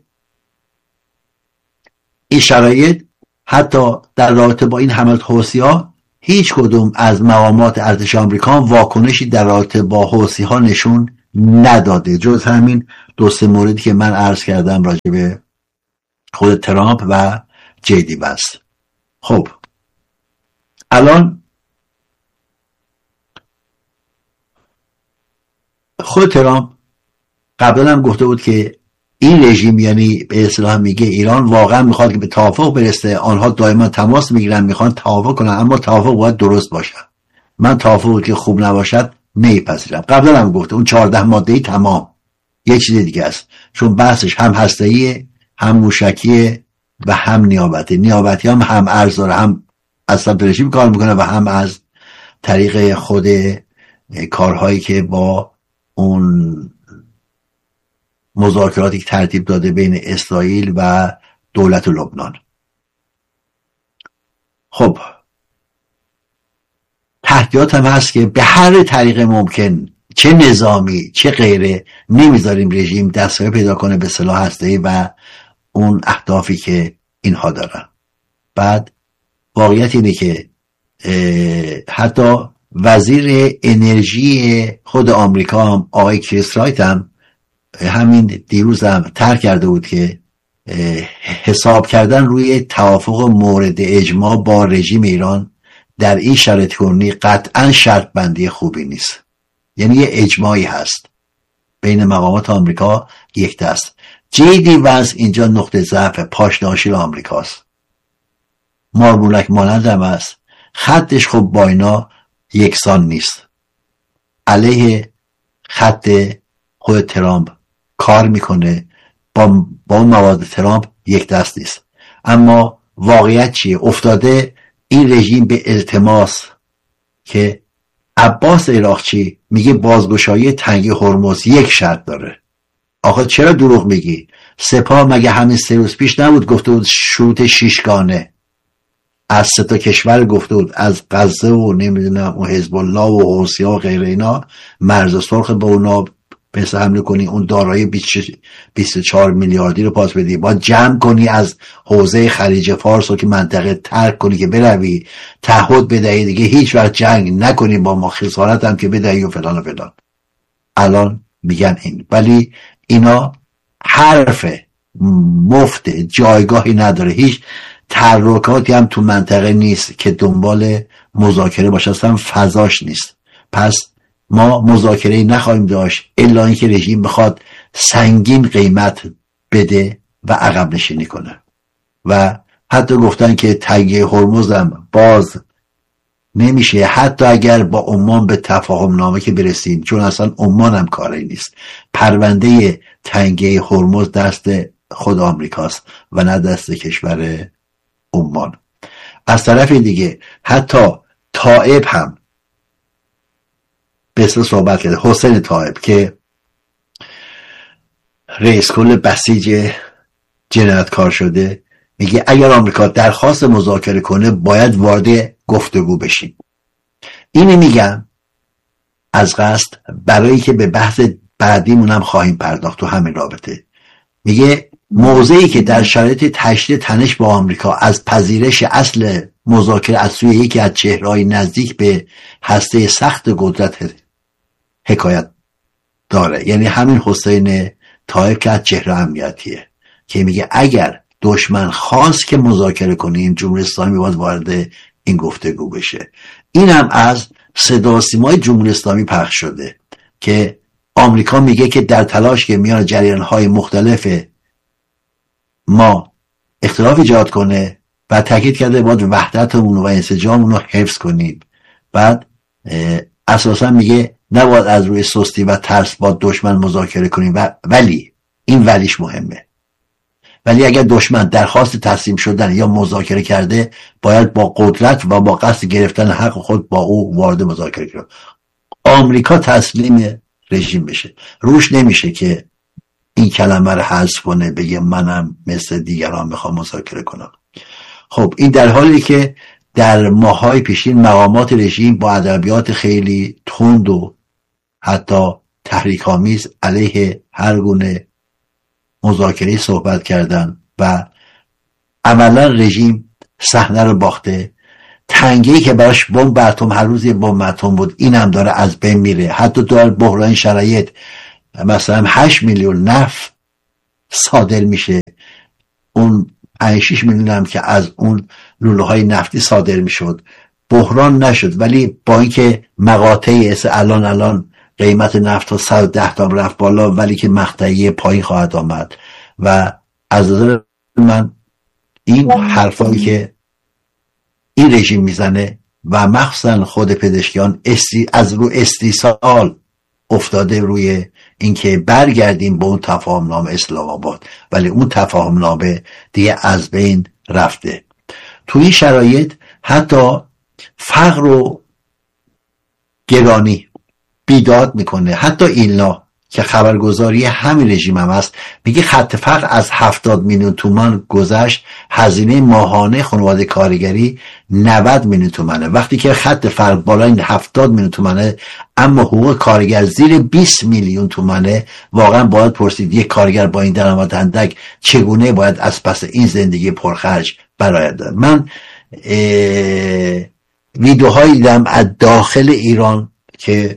این شرایط حتی در رابطه با این حملات حوثی‌ها هیچ کدوم از مقامات ارتش آمریکا واکنشی در رابطه با حوثی ها نشون نداده، جز همین 2-3 موردی که من عرض کردم راجع به خود ترامپ و جیدی بس. خب الان خود ترامپ قبلا هم گفته بود که این رژیم، یعنی به اصطلاح میگه ایران واقعا میخواد که به توافق برسه، آنها دائما تماس میگیرن میخوان توافق کنن، اما توافق باید درست باشه. من توافقی که خوب نباشد نمیپذیرم. قبلا هم گفته اون 14 ماده‌ای تمام یه چیز دیگه است، چون بحثش هم هسته‌ایه، هم موشکیه و هم نیابتی هم ارز داره، هم از سمت رژیم کار میکنه و هم از طریق خود کارهایی که با اون مذاکراتی که ترتیب داده بین اسرائیل و دولت لبنان. خب تهدیدات هم هست که به هر طریق ممکن، چه نظامی چه غیره، نمیذاریم رژیم دسترسی پیدا کنه به سلاح هسته‌ای و اون اهدافی که اینها دارن. بعد واقعیت اینه که حتی وزیر انرژی خود آمریکا هم آقای کریس رایت هم همین دیروز هم طرح کرده بود که حساب کردن روی توافق مورد اجماع با رژیم ایران در این شرایط کنونی قطعا شرط بندی خوبی نیست. یعنی یه اجماعی هست بین مقامات آمریکا یک دست. جیدی وانس اینجا نقطه ضعف پاشناشیل آمریکاست، مارمولک مانند هم هست، خطش خب با اینا یکسان نیست، علیه خط خود ترامپ کار میکنه، با اون مواد ترامپ یک دست نیست. اما واقعیت چیه؟ افتاده این رژیم به التماس که عباس عراقچی میگه بازگشایی تنگه هرمز یک شرط داره. آخه چرا دروغ میگی؟ سپاه مگه همین 3 روز پیش نبود گفته بود شروط 6گانه از 3 تا کشور گفته بود، از غزه و نمیدونم اون حزب الله و حوثی ها و غیره اینا، مرز سرخ به اونا پس حمله کنی، اون دارایی 24 میلیاردی رو پاس بدی، باید جمع کنی از حوزه خلیج فارس رو که منطقه ترک کنی که بروی، تعهد بدهی دیگه هیچ وقت جنگ نکنی با ما، خسارت هم که بدهی و فلان و فلان. الان میگن این، ولی اینا حرف مفت، جایگاهی نداره، هیچ تحرکاتی هم تو منطقه نیست که دنبال مذاکره باشه، اصلا فضاش نیست. پس ما مذاکره نخواهیم داشت الا اینکه رژیم بخواد سنگین قیمت بده و عقب نشینی کنه. و حتی گفتن که تنگه هرمز هم باز نمیشه، حتی اگر با عمان به تفاهم نامه که برسیم، چون اصلا عمان هم کاری نیست. پرونده تنگه هرمز دست خود آمریکاست و نه دست کشور عمان. از طرف دیگه حتی طائب هم به اصلا صحبت کرده، حسین طائب که رئیس کل بسیج جنایتکار شده، میگه اگر آمریکا درخواست مذاکره کنه باید وارد گفتگو بشیم. اینی میگم از قصد برای که به بحث بعدیمون هم خواهیم پرداخت تو همین رابطه. میگه موضعی که در شرایط تشدید تنش با آمریکا از پذیرش اصل مذاکره از سوی یکی از چهره‌های نزدیک به هسته سخت قدرت حکایت داره، یعنی همین حسین طائب که از چهره امنیتیه، که میگه اگر دشمن خواست که مذاکره کنیم جمهوری اسلامی باید وارد این گفتگو بشه. این هم از صدا و سیمای جمهوری اسلامی پخش شده که آمریکا میگه که در تلاش که میان جریان‌های مختلف ما اختلاف ایجاد کنه و تاکید کرده باید وحدتمون و انسجاممون رو حفظ کنیم. بعد اساسا میگه نباید از روی سستی و ترس با دشمن مذاکره کنیم، ولی این ولیش مهمه، ولی اگر دشمن درخواست تسلیم شدن یا مذاکره کرده باید با قدرت و با قصد گرفتن حق خود با او وارد مذاکره کنه. آمریکا تسلیم رژیم بشه، روش نمیشه که این کلمه رو حذف کنه بگه منم مثل دیگران میخوام مذاکره کنم. خب این در حالی که در ماه‌های پیشین مقامات رژیم با ادبیات خیلی تند و حتی تحریک‌آمیز علیه هر گونه مذاکره صحبت کردن و عملا رژیم صحنه رو باخته. تنگه‌ای که براش بمب اتم هر روز یه بمب اتم بود این هم داره از بین میره. حتی در بحران شرایط مثلا 8 میلیون نفت صادر میشه، اون 5-6 میلیون هم که از اون لوله های نفتی صادر میشد بحران نشد. ولی با اینکه مقاطعی الان قیمت نفت 110 تا رفت بالا، ولی که مقطعی پایین خواهد آمد. و از نظر من این حرفایی که این رژیم میزنه و مخصوصا خود پزشکیان از رو استیصال افتاده روی اینکه برگردیم به اون تفاهم نامه اسلام آباد، ولی اون تفاهم نامه دیگه از بین رفته. تو این شرایط حتی فقر و گرانی بیداد میکنه. حتی ایلنا که خبرگزاری همین رژیم هم هست میگه خط فقر از 70 میلیون تومان گذشت، هزینه ماهانه خانواده کارگری 90 میلیون تومانه. وقتی که خط فقر بالای 70 میلیون تومانه اما حقوق کارگر زیر 20 میلیون تومانه، واقعا باید پرسید یک کارگر با این درآمد اندک چگونه باید از پس این زندگی پرخرج برآید. من ویدیوهایی دیدم از داخل ایران که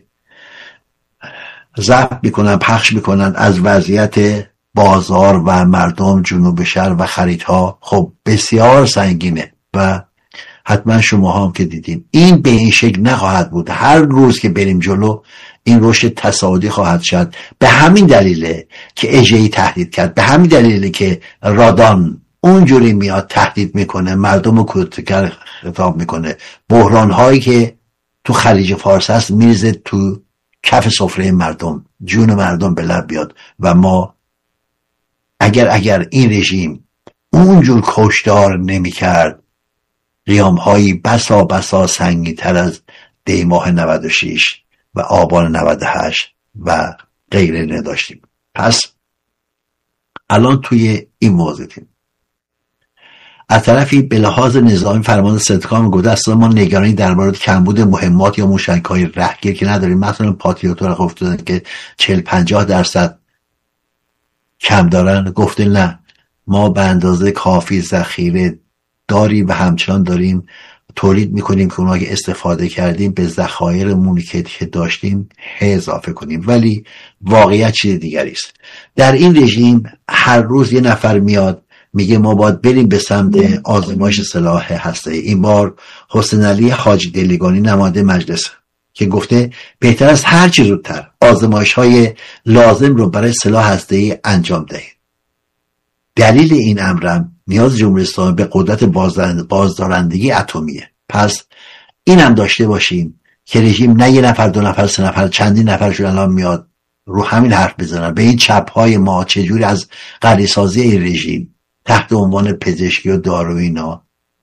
ضبط میکنن پخش میکنن از وضعیت بازار و مردم جنوب شهر و خریدها. خب بسیار سنگینه و حتما شما هم که دیدین این به این شکل نخواهد بود. هر روز که بریم جلو این رشد تصاعدی خواهد شد. به همین دلیله که اژه‌ای تهدید کرد، به همین دلیله که رادان اونجوری میاد تهدید میکنه، مردم رو کودتگر خطاب میکنه. بحران هایی که تو خلیج فارس هست میرزه تو کف سفره مردم، جون مردم به لب بیاد. و ما اگر این رژیم اونجور کشتار نمی کرد، قیام هایی بسا سنگین تر از دی ماه 96 و آبان 98 و غیره نداشتیم. پس الان توی این موضوعیم. از طرفی به لحاظ نظامی فرمان صدقام گفته اصلا ما نگرانی درباره کمبود مهمات یا موشک‌های رهگیر که نداریم. مثلا پاتریوت‌ها رو گفتن که 40-50% کم دارن، گفته نه ما به اندازه کافی ذخیره داریم و همچنان داریم تولید میکنیم که اونها که استفاده کردیم به ذخایرمون که داشتیم اضافه کنیم. ولی واقعیت چیز دیگری است. در این رژیم هر روز یه نفر میاد میگه ما باید بریم به سمت آزمایش سلاح هسته‌ای. این بار حسین علی حاجی دلیگانی نماینده مجلس که گفته بهتر است هر چه زودتر آزمایش‌های لازم رو برای سلاح هسته‌ای انجام دهید. دلیل این امرم نیاز جمهوری اسلامی به قدرت بازدارندگی اتمیه. پس این هم داشته باشیم که رژیم نه یه نفر 2 نفر 3 نفر چندین نفر شده الان میاد رو همین حرف بزنن به این چپ‌های ما چجوری از غریسازی این رژیم تحت عنوان پزشکی و دارو اینا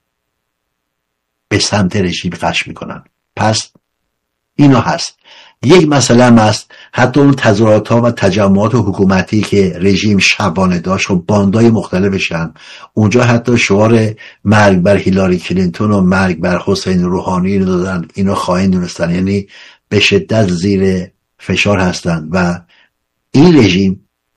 به سمت رژیم قش میکنن. پس اینا هست. یک مسئله هم هست، حتی اون تظاهرات ها و تجمعات حکومتی که رژیم شبانه داشت و باندای مختلفش هم اونجا حتی شعار مرگ بر هیلاری کلینتون و مرگ بر حسین روحانی رو دادن. اینو خائن دونستن، یعنی به شدت زیر فشار هستن. و این رژیم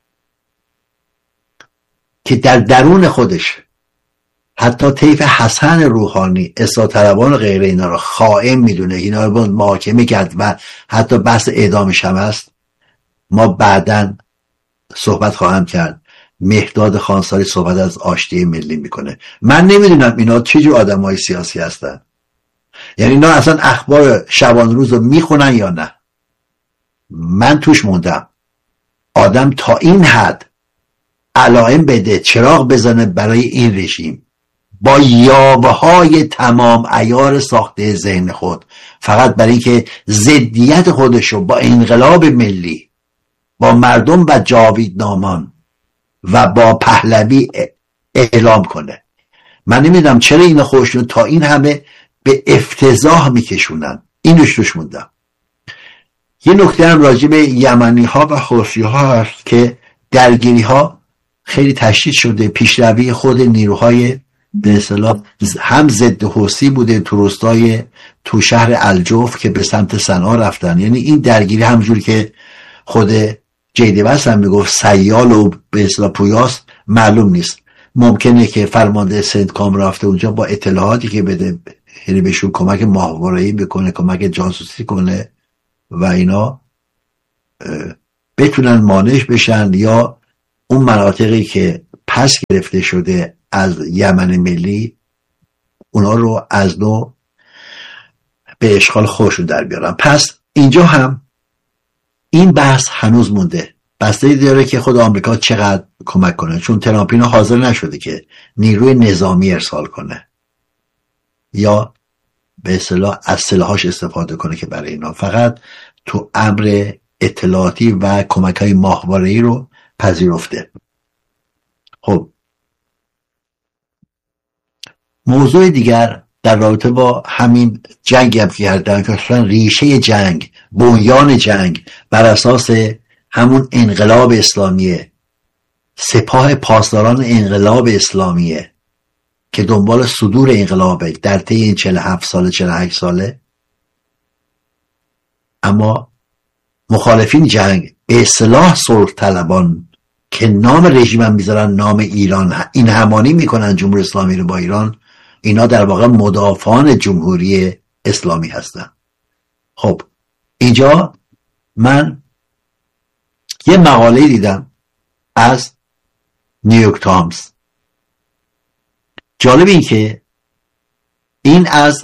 که در درون خودش حتی طیف حسن روحانی، اصلاح طلبان و غیره اینا رو خائن میدونه، اینا رو محاکمه کرد و حتی بحث اعدامش هم هست. ما بعداً صحبت خواهم کرد. مهداد خانساری صحبت از آشتی ملی میکنه. من نمیدونم اینا چه جور آدمای سیاسی هستن، یعنی اینا اصلا اخبار شبان روز رو میخونن یا نه. من توش موندم. آدم تا این حد علائم بده، چراغ بزنه برای این رژیم با یاوه‌های تمام عیار ساخته ذهن خود، فقط برای اینکه ضدیت خودشو با انقلاب ملی، با مردم و جاویدنامان و با پهلوی اعلام کنه. من نمیدونم چرا اینا خودشون تا این همه به افتضاح میکشونن. اینوش توش موندم. یه نکته هم راجع به یمنی ها و حوثی ها هست که درگیری ها خیلی تشدید شده. پیشروی خود نیروهای به اصطلاح هم ضد حوثی بوده تو روستای تو شهر الجوف که به سمت صنعا رفتن. یعنی این درگیری همجور که خود جیدوس هم میگفت سیال و به اصطلاح پویاست، معلوم نیست. ممکنه که فرمانده سنتکام رفته اونجا با اطلاعاتی که بده یعنی بهشون کمک ماهواره‌ای بکنه، کمک جاسوسی کنه و اینا بتونن مانع بشن یا اون مناطقی که پس گرفته شده از یمن ملی اونا رو از نو به اشغال خودشون در بیارن. پس اینجا هم این بحث هنوز مونده، بستگی داره که خود آمریکا چقدر کمک کنه، چون ترامپ اینا حاضر نشده که نیروی نظامی ارسال کنه یا به اصطلاح از سلاحاش استفاده کنه که برای اینا فقط تو امر اطلاعاتی و کمک‌های ماهواره‌ای رو پذیرفته. خب موضوع دیگر در رابطه با همین جنگ هم کردن که اصلا ریشه جنگ، بنیان جنگ بر اساس همون انقلاب اسلامیه، سپاه پاسداران انقلاب اسلامیه که دنبال صدور انقلابه در طی این 47 ساله 48 ساله. اما مخالفین جنگ به اصطلاح صلح طلبان که نام رژیم هم میذارن نام ایران، این همانی میکنن جمهوری اسلامی رو با ایران، اینا در واقع مدافعان جمهوری اسلامی هستن. خب اینجا من یه مقاله دیدم از نیویورک تایمز. جالب این که این از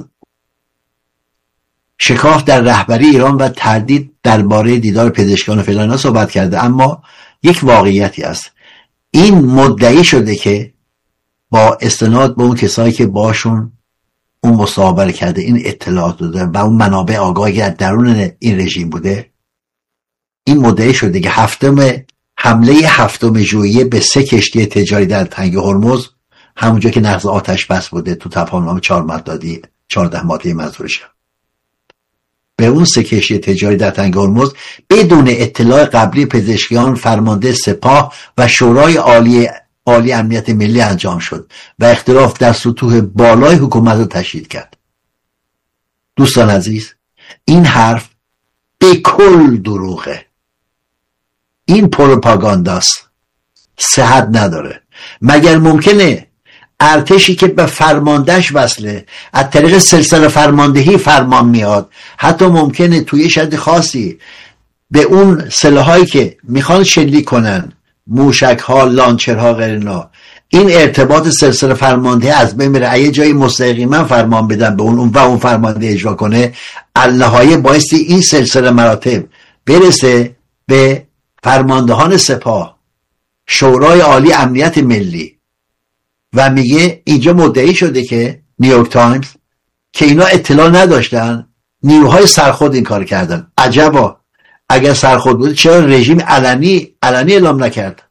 شکاف در رهبری ایران و تردید درباره دیدار پزشکان و فلان صحبت کرده، اما یک واقعیتی است. این مدعی شده که با استناد به اون کسایی که باشون اون مصاحبه کرده، این اطلاعات داده و اون منابع آگاهی در درون این رژیم بوده، این مدعی شده که حمله 7 ژوئیه به 3 کشتی تجاری در تنگ هرمز، همونجا که نقض آتش بس بوده تو تفاهم 14 ماده منظورشه، به اون 3 کشتی تجاری در تنگ هرمز بدون اطلاع قبلی پزشکیان، فرمانده سپاه و شورای عالی امنیت ملی انجام شد و اختلاف در سطوح بالای حکومت رو تشدید کرد. دوستان عزیز، این حرف به کل دروغه، این پروپاگانداست، صحت نداره. مگر ممکنه ارتشی که به فرماندهش وصله از طریق سلسله فرماندهی فرمان میاد، حتی ممکنه توی شد خاصی به اون سلاحایی که میخوان شلیک کنن، موشک ها، لانچر ها، غیرنا، این ارتباط سلسله فرمانده از بین میره. اگه جایی مستقیما فرمان بدن به اون و اون فرمانده اجرا کنه، النهایه بایستی این سلسله مراتب برسه به فرماندهان سپاه، شورای عالی امنیت ملی. و میگه اینجا مدعی شده که نیویورک تایمز که اینا اطلاع نداشتن، نیروهای سرخود این کار کردن. عجبا، اگر سرخود بود چرا رژیم علنی اعلام نکرد؟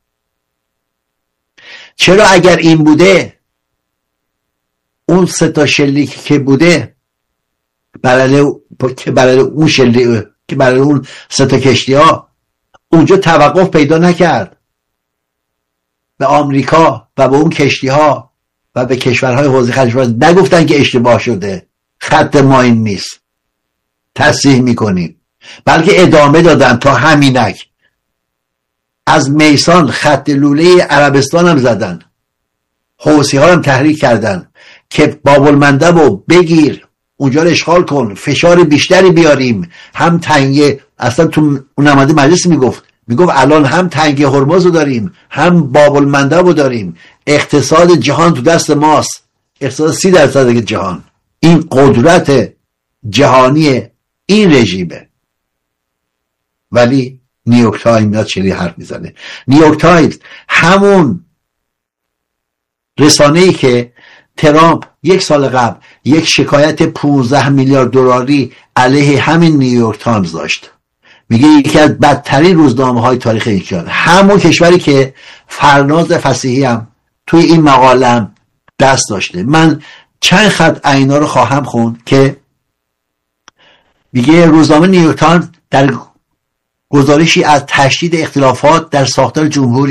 چرا اگر این بوده، اون 3 شلیک که بوده برای اون شلیک که برای اون 3 کشتی ها اونجا توقف پیدا نکرد، به آمریکا و به اون کشتی ها و به کشورهای حوزه خلیج فارس نگفتن که اشتباه شده، خط ما این نیست، تصحیح میکنیم، بلکه ادامه دادن تا همینک. از میسان خط لوله عربستان هم زدن، حوثی ها هم تحریک کردن که باب المندب رو بگیر، اونجا رو اشغال کن، فشار بیشتری بیاریم. هم تنگ، اصلا تو اون نماینده مجلس میگفت الان هم تنگ هرمز رو داریم، هم باب المندب رو داریم، اقتصاد جهان تو دست ماست، اقتصاد 30% جهان. این قدرت جهانی این رژیمه. ولی نیویورک تایمز میاد چلی حرف میزنه. نیویورک تایمز همون رسانه‌ای که ترامپ 1 سال قبل یک شکایت 15 میلیارد دلاری علیه همین نیویورک تایمز داشت، میگه یکی از بدترین روزنامه‌های تاریخ این کشور، همون کشوری که فرناز فصیحی هم توی این مقاله هم دست داشته. من چند خط اینا رو خواهم خوند که میگه روزنامه نیویورک تایمز در گزارشی از تشدید اختلافات در ساختار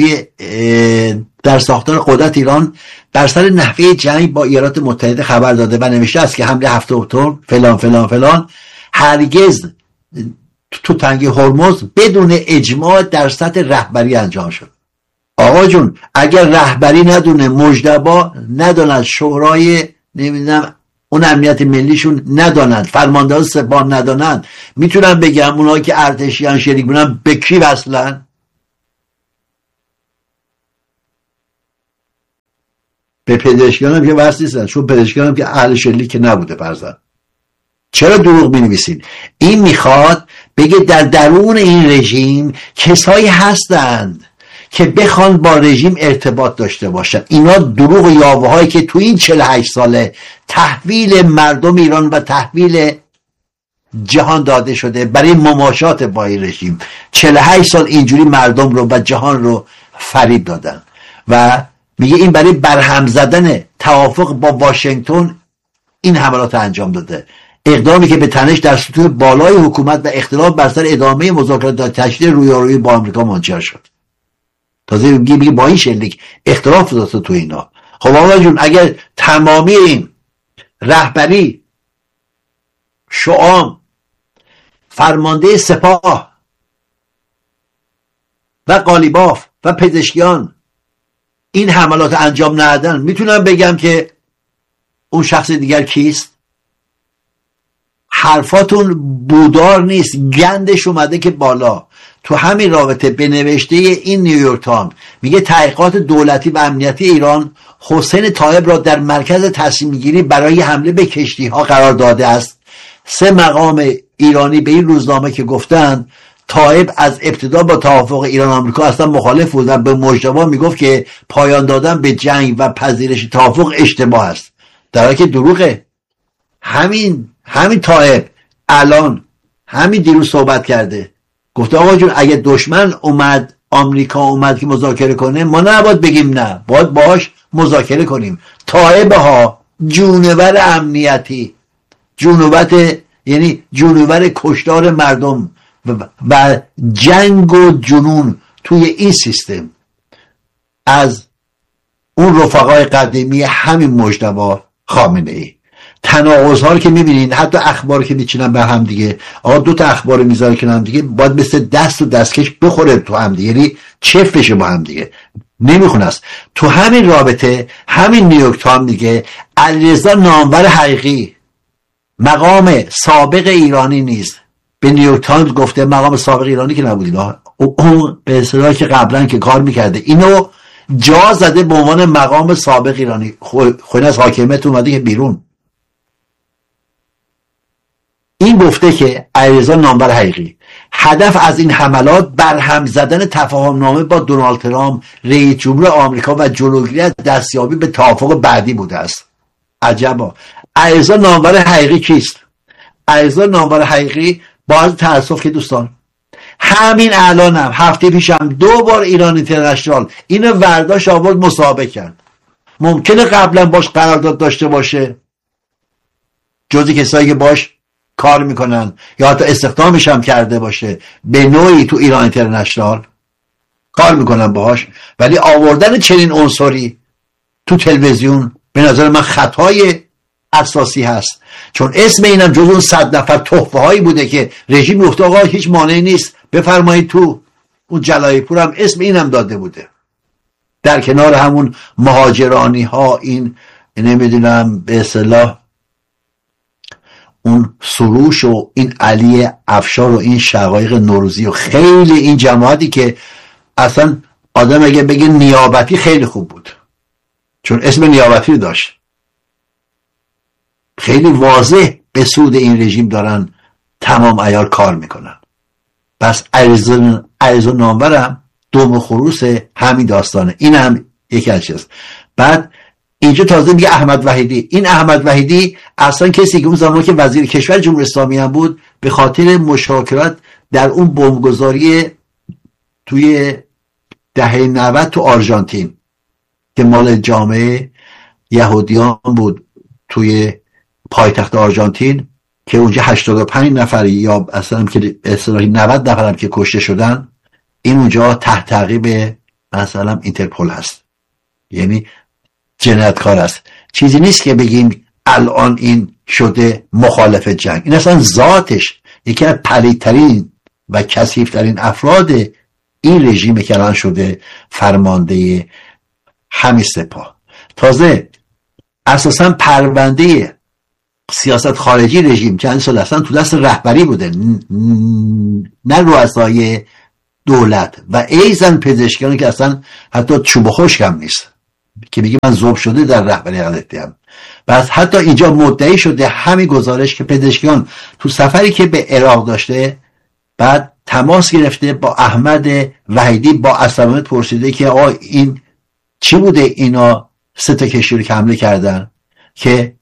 در ساختار قدرت ایران در سر نحوه جنگ با ایالات متحده خبر داده و نوشته است که حمله 7 اکتبر فلان فلان فلان هرگز تو تنگه هرمز بدون اجماع در سطح رهبری انجام شد. آقا جون، اگر رهبری ندونه، مجتبی ندونه، شورای نمیدونم اون امنیت ملیشون ندانند، فرماندهان سپاه ندانند، میتونم بگم اونها که ارتشیان شریک بودن به کی وصلن؟ به پزشکیان هم که وصل نیستن، چون پزشکیان هم که اهل شلیک که نبوده فرزن. چرا دروغ می‌نویسین؟ این میخواد بگه در درون این رژیم کسایی هستند که بخوان با رژیم ارتباط داشته باشن. اینا دروغ و یاوه‌هایی که تو این 48 ساله تحویل مردم ایران و تحویل جهان داده شده برای مماشات با این رژیم، 48 سال اینجوری مردم رو و جهان رو فریب دادن و میگه این برای برهم زدن توافق با واشنگتن این حملات انجام داده. اقدامی که به تنش در سطوح بالای حکومت و اختلاف بر سر ادامه مذاکرات تا تشدید رویارویی با آمریکا منجر شد. تازه میگه با این شلیک اختلاف داشته تو اینا. خب آقا جون، اگر تمامی این رهبری، شعام، فرمانده سپاه و قالیباف و پزشکیان این حملات انجام ندادن، میتونم بگم که اون شخص دیگر کیست؟ حرفاتون بودار نیست، گندش اومده که بالا. تو همین رابطه به نوشته این نیویورک تایمز میگه تحقیقات دولتی و امنیتی ایران حسین طایب را در مرکز تصمیم گیری برای حمله به کشتی ها قرار داده است. 3 مقام ایرانی به این روزنامه که گفتند طایب از ابتدا با توافق ایران آمریکا اصلا مخالف بود و به مجتبی میگفت که پایان دادن به جنگ و پذیرش توافق اشتباه است، در حالی که دروغه. همین طایب الان همین دیروز صحبت کرده، گفته آقا جون اگه دشمن اومد، آمریکا اومد که مذاکره کنه، ما نباید بگیم نه، باید باش مذاکره کنیم. طایب ها جونور امنیتی، جونوبت، یعنی جونور کشتار مردم و جنگ و جنون توی این سیستم از اون رفقای قدیمی همین مجتبی خامنه ای. تناقض‌ها رو که می‌بینین، حتی اخبار که میچینن به هم دیگه، آقا 2 تا اخبار میذاره که هم دیگه باید مثل دست و دستکش بخوره تو هم دیگه، یعنی چف بشه با هم دیگه، نمیخونه است. تو همین رابطه همین نیویورک تایمز میگه علیرضا نامور حقیقی، مقام سابق ایرانی نیست، به نیویورک تایمز گفته مقام سابق ایرانی که نبودید، اون به اصطلاح که قبلا که کار میکرده اینو جا زده به عنوان مقام سابق ایرانی، خود از حاکمیت اومده که بیرون. این گفته که علیرضا نامور حقیقی هدف از این حملات برهم زدن تفاهم‌نامه با دونالد ترامپ رئیس جمهور آمریکا و جلوگیری از دستیابی به توافق بعدی بوده است. عجبا. علیرضا نامور حقیقی کیست؟ علیرضا نامور حقیقی با عرض تأسف که دوستان، همین الانم هفته پیشم 2 بار ایران اینترنشنال اینو ورداش آورد مصاحبه کرد. ممکنه قبلا باش قرارداد داشته باشه، جزی کسایی که باش کار میکنن یا حتی استخدامش هم کرده باشه، به نوعی تو ایران اینترنشنال کار میکنن باهاش، ولی آوردن چنین عنصری تو تلویزیون به نظر من خطای اساسی هست، چون اسم اینم جز اون 100 نفر تحفه هایی بوده که رژیم گفته آقا هیچ مانعی نیست بفرمایید تو. اون جلایی پور هم اسم اینم داده بوده، در کنار همون مهاجرانی ها، این نمیدونم به اصطلاح اون سروش و این علی افشار و این شقایق نوروزی و خیلی این جماعتی که اصلا آدم اگه بگه نیابتی خیلی خوب بود، چون اسم نیابتی داشت، خیلی واضح به سود این رژیم دارن تمام عیار کار میکنن. پس علیرضا نامورم دوم خروس همین داستانه. این هم یکی از چیز. بعد اینجا تازه میگه احمد وحیدی. این احمد وحیدی اصلا کسی که اون زمان که وزیر کشور جمهوری اسلامی هم بود، به خاطر مشارکت در اون بمبگذاری توی دهه 90 تو آرژانتین که مال جامعه یهودیان بود توی پایتخت آرژانتین، که اونجا 85 نفر یا اصلا که اصطلاحی 90 نفر هم که کشته شدن، این اونجا تحت تعقیب مثلا اینترپل هست، یعنی جنایتکار است. چیزی نیست که بگیم الان این شده مخالف جنگ. این اصلا ذاتش یکی از پلیدترین و کثیف‌ترین افراد این رژیم که الان شده فرمانده همین سپاه. تازه اساسا پرونده سیاست خارجی رژیم چند سال اصلا تو دست رهبری بوده، نه رؤسای دولت، و ایزن پزشکیان که اصلا حتی چوب خشک هم نیست که میگه من ذوب شده در رهبری غلطی‌ام. بس حتی اینجا مدعی شده همین گزارش که پزشکیان تو سفری که به عراق داشته بعد تماس گرفته با احمد وحیدی با عصبانیت پرسیده که آقا این چی بوده اینا 3 کشتی رو که حمله کردن، که